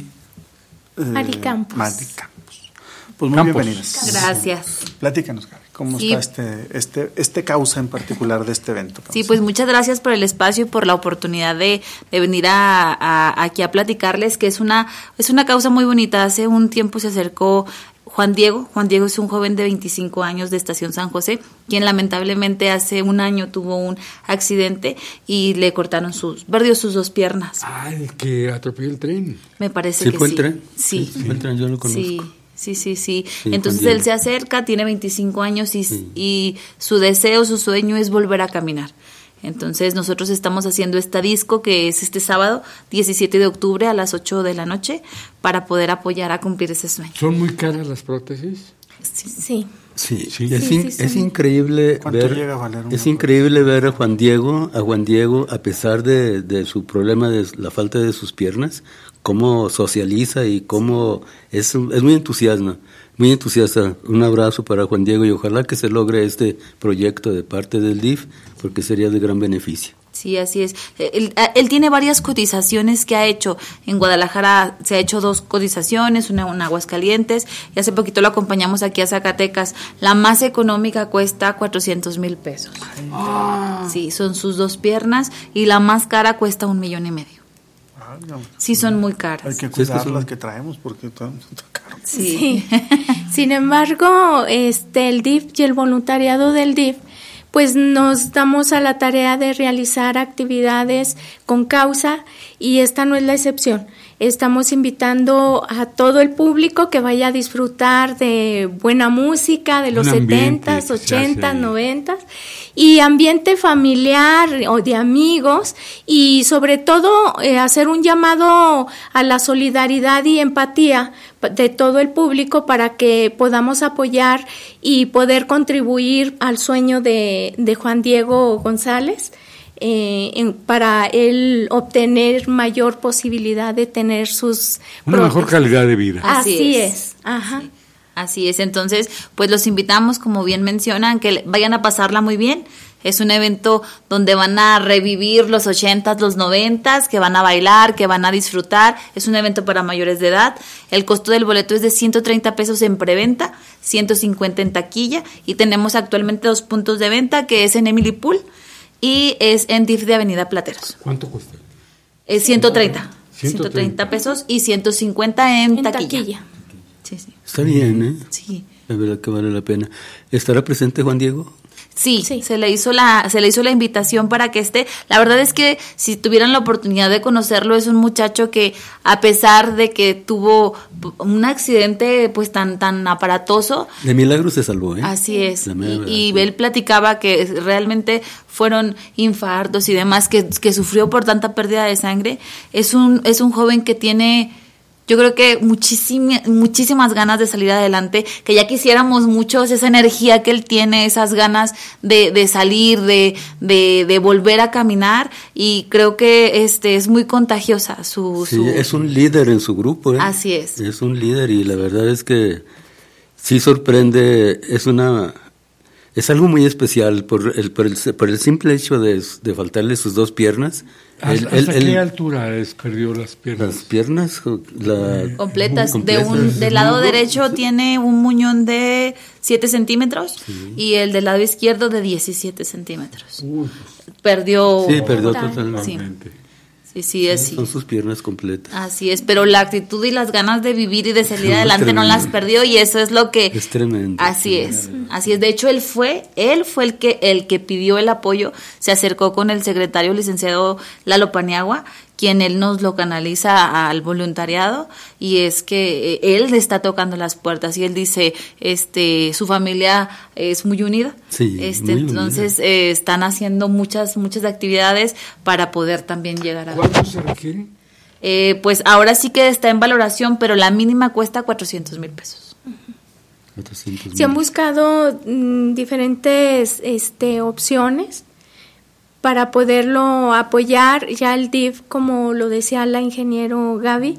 eh, Mari Campos. Mari Campos. Pues muy Campos. bienvenidas. Gracias. Platícanos, Gaby, ¿cómo sí. está este, este, este causa en particular de este evento? Sí, pues muchas gracias por el espacio y por la oportunidad de, de venir a, a, aquí a platicarles, que es una, es una causa muy bonita. Hace un tiempo se acercó Juan Diego. Juan Diego es un joven de veinticinco años de Estación San José, quien lamentablemente hace un año tuvo un accidente y le cortaron sus, perdió sus dos piernas. Ah, el que atropelló el tren. Me parece ¿Sí que fue sí. el tren? Sí. Sí, fue el tren, yo lo conozco. Sí. Sí, sí, sí. sí Entonces él se acerca, tiene veinticinco años y, sí. y su deseo, su sueño es volver a caminar. Entonces nosotros estamos haciendo esta disco que es este sábado, diecisiete de octubre a las ocho de la noche, para poder apoyar a cumplir ese sueño. ¿Son muy caras las prótesis? Sí. Sí, sí, sí. Es, sí, in, sí es increíble ver llega a valer es increíble ver a Juan Diego, a Juan Diego, a pesar de, de su problema de la falta de sus piernas, cómo socializa y cómo es, es muy entusiasta, muy entusiasta. Un abrazo para Juan Diego y ojalá que se logre este proyecto de parte del D I F, porque sería de gran beneficio. Sí, así es. Él, él tiene varias cotizaciones que ha hecho. En Guadalajara se ha hecho dos cotizaciones, una en Aguascalientes, y hace poquito lo acompañamos aquí a Zacatecas. La más económica cuesta cuatrocientos mil pesos. Ah. Sí, son sus dos piernas, y la más cara cuesta un millón y medio. No. Sí, son muy caras. Hay que cuidar las que traemos porque están caras. Sí. sí. Sin embargo, este el D I F y el voluntariado del D I F, pues nos damos a la tarea de realizar actividades con causa y esta no es la excepción. Estamos invitando a todo el público que vaya a disfrutar de buena música de los setentas, ochentas, noventas y ambiente familiar o de amigos y sobre todo eh, hacer un llamado a la solidaridad y empatía de todo el público para que podamos apoyar y poder contribuir al sueño de, de Juan Diego González. Eh, en, para él obtener mayor posibilidad de tener sus una prótesis. Mejor calidad de vida. Así, Así es. es. Ajá. Sí. Así es. Entonces, pues los invitamos, como bien mencionan, que vayan a pasarla muy bien. Es un evento donde van a revivir los ochentas, los noventas, que van a bailar, que van a disfrutar. Es un evento para mayores de edad. El costo del boleto es de ciento treinta pesos en preventa, ciento cincuenta en taquilla, y tenemos actualmente dos puntos de venta, que es en Emily Pool y es en D I F de Avenida Plateros. ¿Cuánto cuesta? Es ciento treinta. ciento treinta pesos y ciento cincuenta en, en taquilla. taquilla. Sí, sí. Está bien, ¿eh? Sí. La verdad que vale la pena. ¿Estará presente Juan Diego? Sí, sí, se le hizo la se le hizo la invitación para que esté. La verdad es que si tuvieran la oportunidad de conocerlo, es un muchacho que a pesar de que tuvo un accidente pues tan tan aparatoso, de milagro se salvó, ¿eh? Así es. Y, y él platicaba que realmente fueron infartos y demás que, que sufrió por tanta pérdida de sangre. Es un es un joven que tiene, yo creo que muchísimas, muchísimas ganas de salir adelante, que ya quisiéramos muchos esa energía que él tiene, esas ganas de, de salir, de, de, de volver a caminar, y creo que este es muy contagiosa su, sí, su... es un líder en su grupo, ¿eh? Así es. Es un líder y la verdad es que sí sorprende, es una... Es algo muy especial por el, por el, por el simple hecho de, de faltarle sus dos piernas. ¿Hasta, el, ¿hasta el, qué altura es, perdió las piernas? Las piernas la, completas. completas. De un, del lado derecho sí. Tiene un muñón de siete centímetros sí. Y el del lado izquierdo de diecisiete centímetros. Uy. Perdió. Sí, perdió totalmente. Sí. Sí, sí, es, sí. Son sus piernas completas. Así es, pero la actitud y las ganas de vivir y de salir sí, adelante tremendo. No las perdió, y eso es lo que... Es tremendo. Así es, así es. De hecho, él fue, él fue el que, el que pidió el apoyo, se acercó con el secretario licenciado Lalo Paniagua, quien él nos lo canaliza al voluntariado, y es que él le está tocando las puertas y él dice, este, su familia es muy unida, sí, este, muy entonces eh, están haciendo muchas muchas actividades para poder también llegar a... ¿Cuánto se requiere? Eh, pues ahora sí que está en valoración, pero la mínima cuesta cuatrocientos mil pesos. Se han buscado mm, diferentes este, opciones para poderlo apoyar. Ya el D I F, como lo decía la ingeniero Gaby,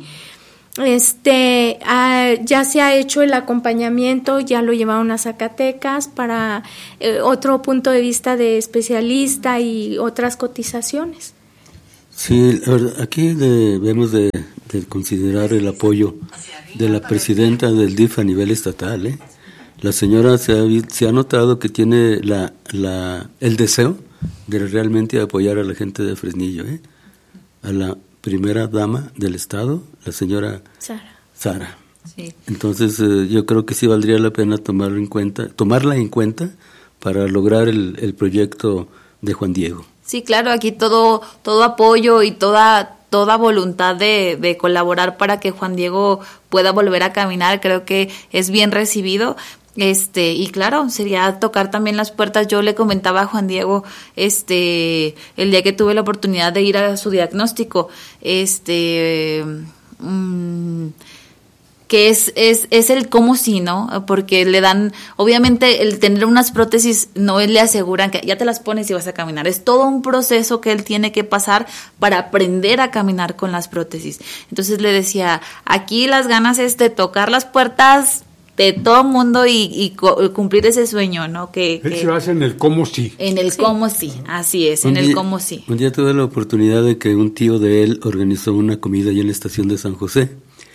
este, ah, ya se ha hecho el acompañamiento, ya lo llevaron a Zacatecas para eh, otro punto de vista de especialista y otras cotizaciones. Sí, aquí debemos de, de considerar el apoyo de la presidenta del D I F a nivel estatal, ¿eh? La señora se ha, se ha notado que tiene la, la, el deseo de realmente apoyar a la gente de Fresnillo, ¿eh? A la primera dama del estado, la señora Sara. Sara. Sí. Entonces eh, yo creo que sí valdría la pena tomarlo en cuenta, tomarla en cuenta para lograr el, el proyecto de Juan Diego. Sí, claro, aquí todo todo apoyo y toda toda voluntad de, de colaborar para que Juan Diego pueda volver a caminar, creo que es bien recibido. Este, y claro, sería tocar también las puertas. Yo le comentaba a Juan Diego, este, el día que tuve la oportunidad de ir a su diagnóstico, este, mmm, que es, es, es el cómo sí, ¿no? Porque le dan, obviamente el tener unas prótesis no le aseguran que ya te las pones y vas a caminar, es todo un proceso que él tiene que pasar para aprender a caminar con las prótesis. Entonces le decía, aquí las ganas es de tocar las puertas de todo mundo y, y co- cumplir ese sueño, ¿no? Que, Él que se basa en el cómo sí. En el sí. cómo sí, así es, en Un el día- cómo sí. Un día tuve la oportunidad de que un tío de él organizó una comida allá en la estación de San José.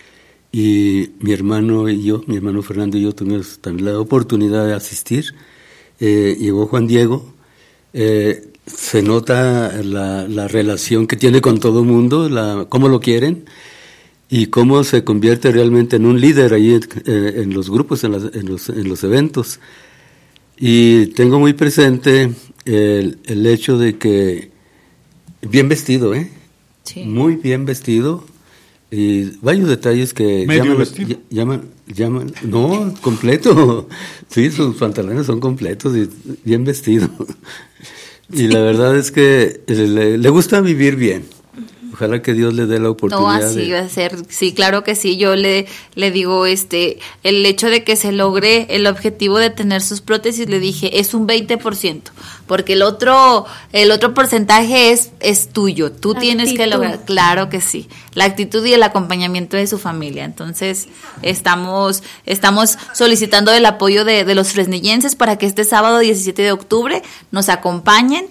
Y mi hermano y yo, mi hermano Fernando y yo tuvimos también la oportunidad de asistir. Eh, llegó Juan Diego, eh, se nota la, la relación que tiene con todo el mundo, la, cómo lo quieren y cómo se convierte realmente en un líder ahí eh, en los grupos, en, las, en, los, en los eventos. Y tengo muy presente el, el hecho de que bien vestido, ¿eh? Sí. Muy bien vestido. Y varios detalles que ¿Medio llaman, vestido? llaman, llaman, no, completo, sí, sus pantalones son completos y bien vestido. Y la verdad es que le, le gusta vivir bien. Ojalá que Dios le dé la oportunidad. No, así de, va a ser, sí, claro que sí. Yo le, le digo, este, el hecho de que se logre el objetivo de tener sus prótesis, le dije, es un veinte por ciento, porque el otro, el otro porcentaje es, es tuyo. Tú La tienes que actitud. lograr, claro que sí, la actitud y el acompañamiento de su familia. Entonces, estamos, estamos solicitando el apoyo de, de los fresnillenses para que este sábado diecisiete de octubre nos acompañen,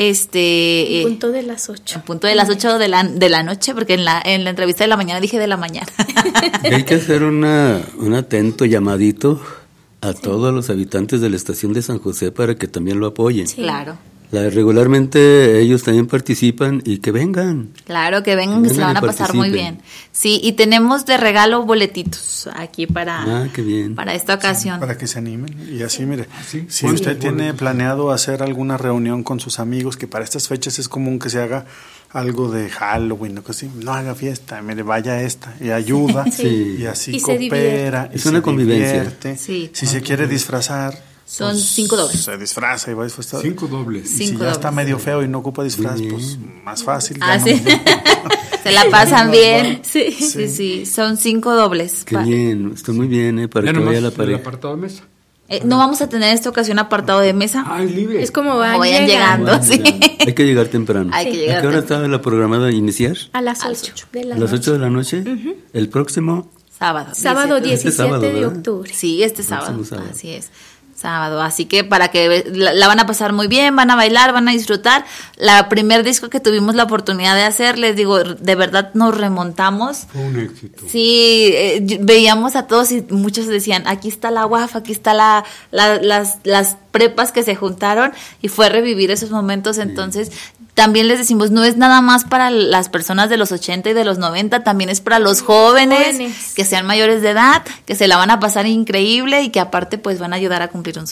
este, En eh, punto de las ocho. en punto de las ocho de la, de la noche, porque en la, en la entrevista de la mañana dije de la mañana. hay que hacer una, un atento llamadito a todos los habitantes de la estación de San José para que también lo apoyen. Claro. La, regularmente ellos también participan y que vengan. Claro, que vengan, que se la van a pasar muy participen. bien. Sí, y tenemos de regalo boletitos aquí para, Ah, qué bien. para esta ocasión. Para que se animen. Y así, mire, ¿Sí? si ¿Cuántos usted tiene boletos? planeado hacer alguna reunión con sus amigos, que para estas fechas es común que se haga algo de Halloween o cosí, no haga fiesta, mire, vaya a esta y ayuda Sí. y así Y se coopera. Es y una se convivencia. divierte. Sí. Si se quiere disfrazar, Son pues, cinco dobles. se disfraza y va disfrazado. Cinco dobles. Y si Cinco ya está dobles. medio feo y no ocupa disfraz, Muy bien. pues más fácil. Ah, ya sí. no- Se la pasan bien. Sí. Sí, sí, son cinco dobles. Qué Pa- bien, está muy bien, ¿eh? Para Ya que nomás vaya la el pareja. apartado de mesa. Eh, no vamos a tener esta ocasión apartado de mesa. Ah, es libre. Es como van Como vayan llegando, llegando. sí. Hay que llegar temprano. Hay que Sí. llegar ¿A qué hora temprano. estaba la programada a iniciar? A las A las ocho de la ¿A las noche. ocho de la noche? ¿El próximo? Sábado. Sábado diecisiete. diecisiete sábado, de ¿verdad? octubre. Sí, este sábado, Próximo sábado. así es, sábado, así que para que la, la van a pasar muy bien, van a bailar, van a disfrutar. La primer disco que tuvimos la oportunidad de hacer, les digo, de verdad nos remontamos. Fue un éxito. Sí, eh, y- veíamos a todos y muchos decían, aquí está la U A F, aquí está la, la- las, las prepas que se juntaron, y fue revivir esos momentos. Entonces también les decimos, no es nada más para las personas de los ochenta y de los noventa, también es para los jóvenes, Jóvenes. que sean mayores de edad, que se la van a pasar increíble y que aparte pues van a ayudar a cumplir un sueño.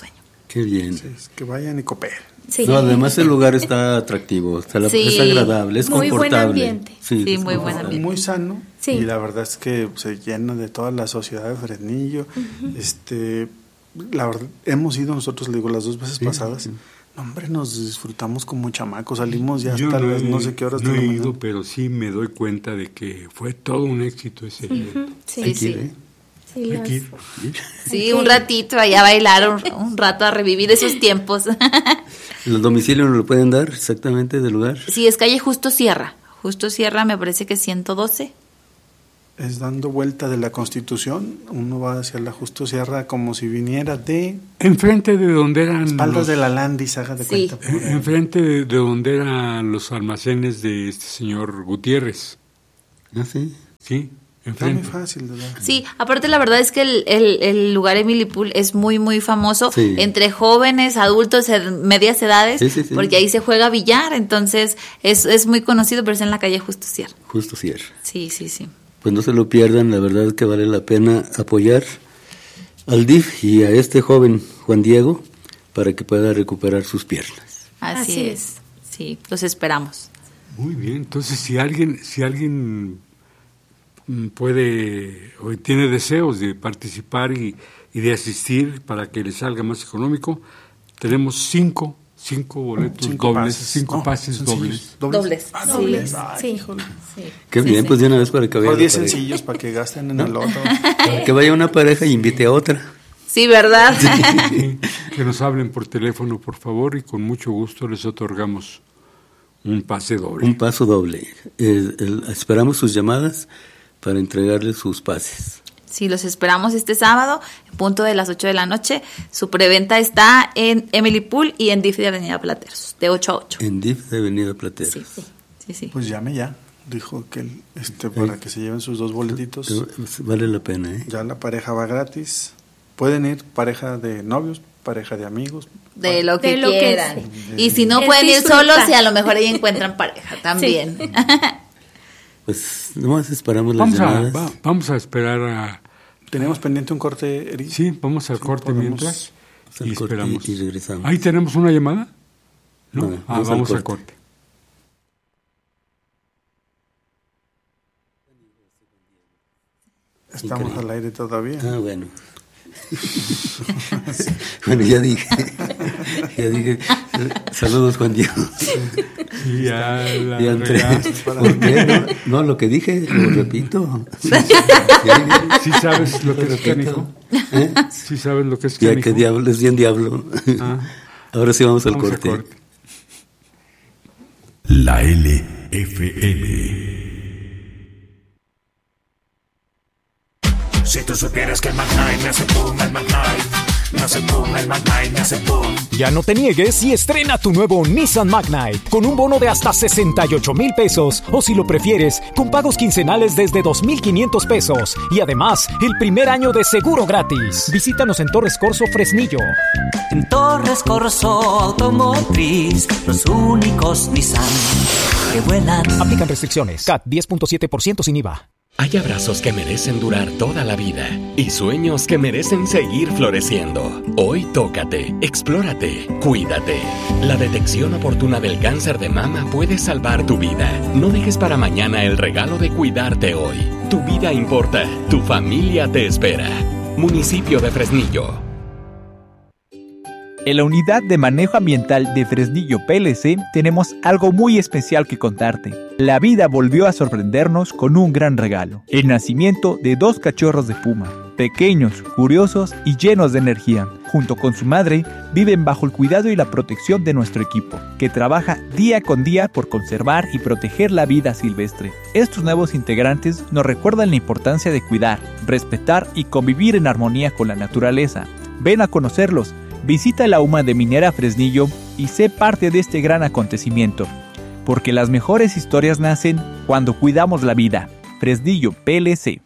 Qué bien. Sí, que vayan y cooperen. Sí. No, además el lugar está atractivo, está la, sí. es agradable, es muy confortable. Buen ambiente. Sí, sí muy buen ambiente. Muy sano. Sí. Y la verdad es que se llena de toda la sociedad de Fresnillo. Uh-huh. Este, la verdad, hemos ido nosotros, le digo, las dos veces sí, pasadas. Sí. No, hombre, nos disfrutamos como chamacos, salimos ya hasta las no, no sé qué horas. No he ido, pero sí me doy cuenta de que fue todo un éxito ese evento. Uh-huh. Sí, Hay sí. Ir, Sí, los... sí, un ratito allá a bailar, un, un rato a revivir esos tiempos. ¿El domicilio no lo pueden dar exactamente del lugar? Sí, es calle Justo Sierra. Justo Sierra me parece que es ciento doce. Es dando vuelta de la Constitución, uno va hacia la Justo Sierra como si viniera de... Enfrente de donde eran... Espaldas los... de la Landis, haga de sí. cuenta. En, enfrente de, de donde eran los almacenes de este señor Gutiérrez. ¿Ah, sí? Sí. Está muy fácil, ¿verdad? Sí, aparte la verdad es que el, el, el lugar Emily Pool es muy, muy famoso sí. entre jóvenes, adultos, medias edades, sí, sí, sí. porque ahí se juega billar, entonces es, es muy conocido, pero es en la calle Justo Sierra. Justo Sierra. Sí, sí, sí. Pues no se lo pierdan, la verdad que vale la pena apoyar al D I F y a este joven Juan Diego para que pueda recuperar sus piernas. Así, Así es. es, sí, los esperamos. Muy bien, entonces si alguien, si alguien... puede o tiene deseos de participar y, y de asistir para que le salga más económico, tenemos cinco cinco boletos cinco dobles, pases. cinco no, pases dobles. Dobles. Dobles. Ah, dobles. Sí. Sí. Sí. Qué bien, sí, pues de una vez para que vaya. Por diez sencillos para que gasten en ¿no? el otro. Para que vaya una pareja y invite a otra. Sí, ¿verdad? Sí, que nos hablen por teléfono, por favor, y con mucho gusto les otorgamos un pase doble. Un paso doble. Eh, el, esperamos sus llamadas para entregarles sus pases. Sí, los esperamos este sábado, en punto de las ocho de la noche. Su preventa está en Emily Pool y en D I F de Avenida Plateros, de ocho a ocho. En D I F de Avenida Plateros. Sí, sí, sí, sí. Pues llame ya, dijo que el, este para eh, que se lleven sus dos boletitos. Vale la pena, ¿eh? Ya la pareja va gratis. Pueden ir pareja de novios, pareja de amigos. De lo que de lo quieran. Que y si no pueden ir solos, y a lo mejor ahí encuentran pareja también. Sí. Pues nomás esperamos las vamos llamadas. A, va, vamos a esperar a... ¿Tenemos pendiente un corte, Eri? Sí, vamos al sí, corte mientras y corte esperamos. Y, y regresamos. ¿Ahí tenemos una llamada? No, no ah, vamos, vamos al corte. Estamos Increíble. Al aire todavía. Ah, bueno. Bueno, ya dije, ya dije, saludos Juan Diego. Y ya la ya ¿Por qué? No, no, lo que dije, lo repito. Sí, sí sabes lo que es cánico. ¿Eh? Sí sabes lo que es cánico. Ya que diablo, es bien diablo. Ah. Ahora sí vamos al vamos corte. corte. La L F M. Si tú supieras que el Magnite me hace boom, el Magnite me hace boom, el Magnite me hace boom. Ya no te niegues y estrena tu nuevo Nissan Magnite con un bono de hasta sesenta y ocho mil pesos o si lo prefieres, con pagos quincenales desde dos mil quinientos pesos y además el primer año de seguro gratis. Visítanos en Torres Corso, Fresnillo. En Torres Corso Automotriz, los únicos Nissan que vuelan. Aplican restricciones. C A T diez punto siete por ciento sin I V A. Hay abrazos que merecen durar toda la vida y sueños que merecen seguir floreciendo. Hoy tócate, explórate, cuídate. La detección oportuna del cáncer de mama puede salvar tu vida. No dejes para mañana el regalo de cuidarte hoy. Tu vida importa, tu familia te espera. Municipio de Fresnillo. En la Unidad de Manejo Ambiental de Fresnillo P L C tenemos algo muy especial que contarte. La vida volvió a sorprendernos con un gran regalo. El nacimiento de dos cachorros de puma. Pequeños, curiosos y llenos de energía. Junto con su madre, viven bajo el cuidado y la protección de nuestro equipo, que trabaja día con día por conservar y proteger la vida silvestre. Estos nuevos integrantes nos recuerdan la importancia de cuidar, respetar y convivir en armonía con la naturaleza. Ven a conocerlos. Visita la U M A de Minera Fresnillo y sé parte de este gran acontecimiento, porque las mejores historias nacen cuando cuidamos la vida. Fresnillo P L C.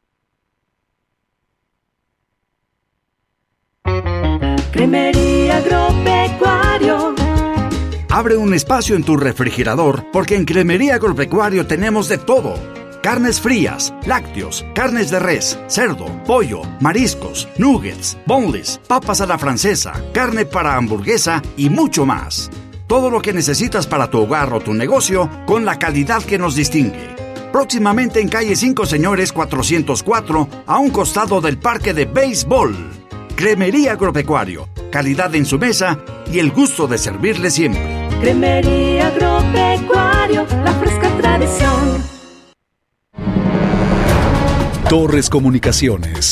Cremería Agropecuario. Abre un espacio en tu refrigerador, porque en Cremería Agropecuario tenemos de todo. carnes frías, lácteos, carnes de res, cerdo, pollo, mariscos, nuggets, boneless, papas a la francesa, carne para hamburguesa y mucho más. Todo lo que necesitas para tu hogar o tu negocio con la calidad que nos distingue. Próximamente en calle cinco Señores cuatrocientos cuatro, a un costado del parque de béisbol. Cremería Agropecuario, calidad en su mesa y el gusto de servirle siempre. Cremería Agropecuario, la fresca tradición. Torres Comunicaciones.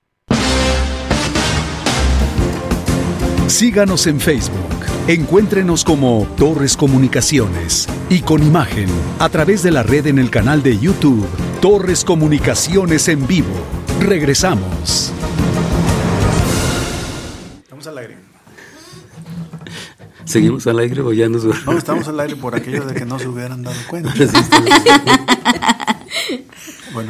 Síganos en Facebook. Encuéntrenos como Torres Comunicaciones y con imagen a través de la red en el canal de YouTube Torres Comunicaciones en vivo. Regresamos. Estamos al aire. ¿Seguimos al aire o ya nos... No, estamos al aire por aquello de que no se hubieran dado cuenta.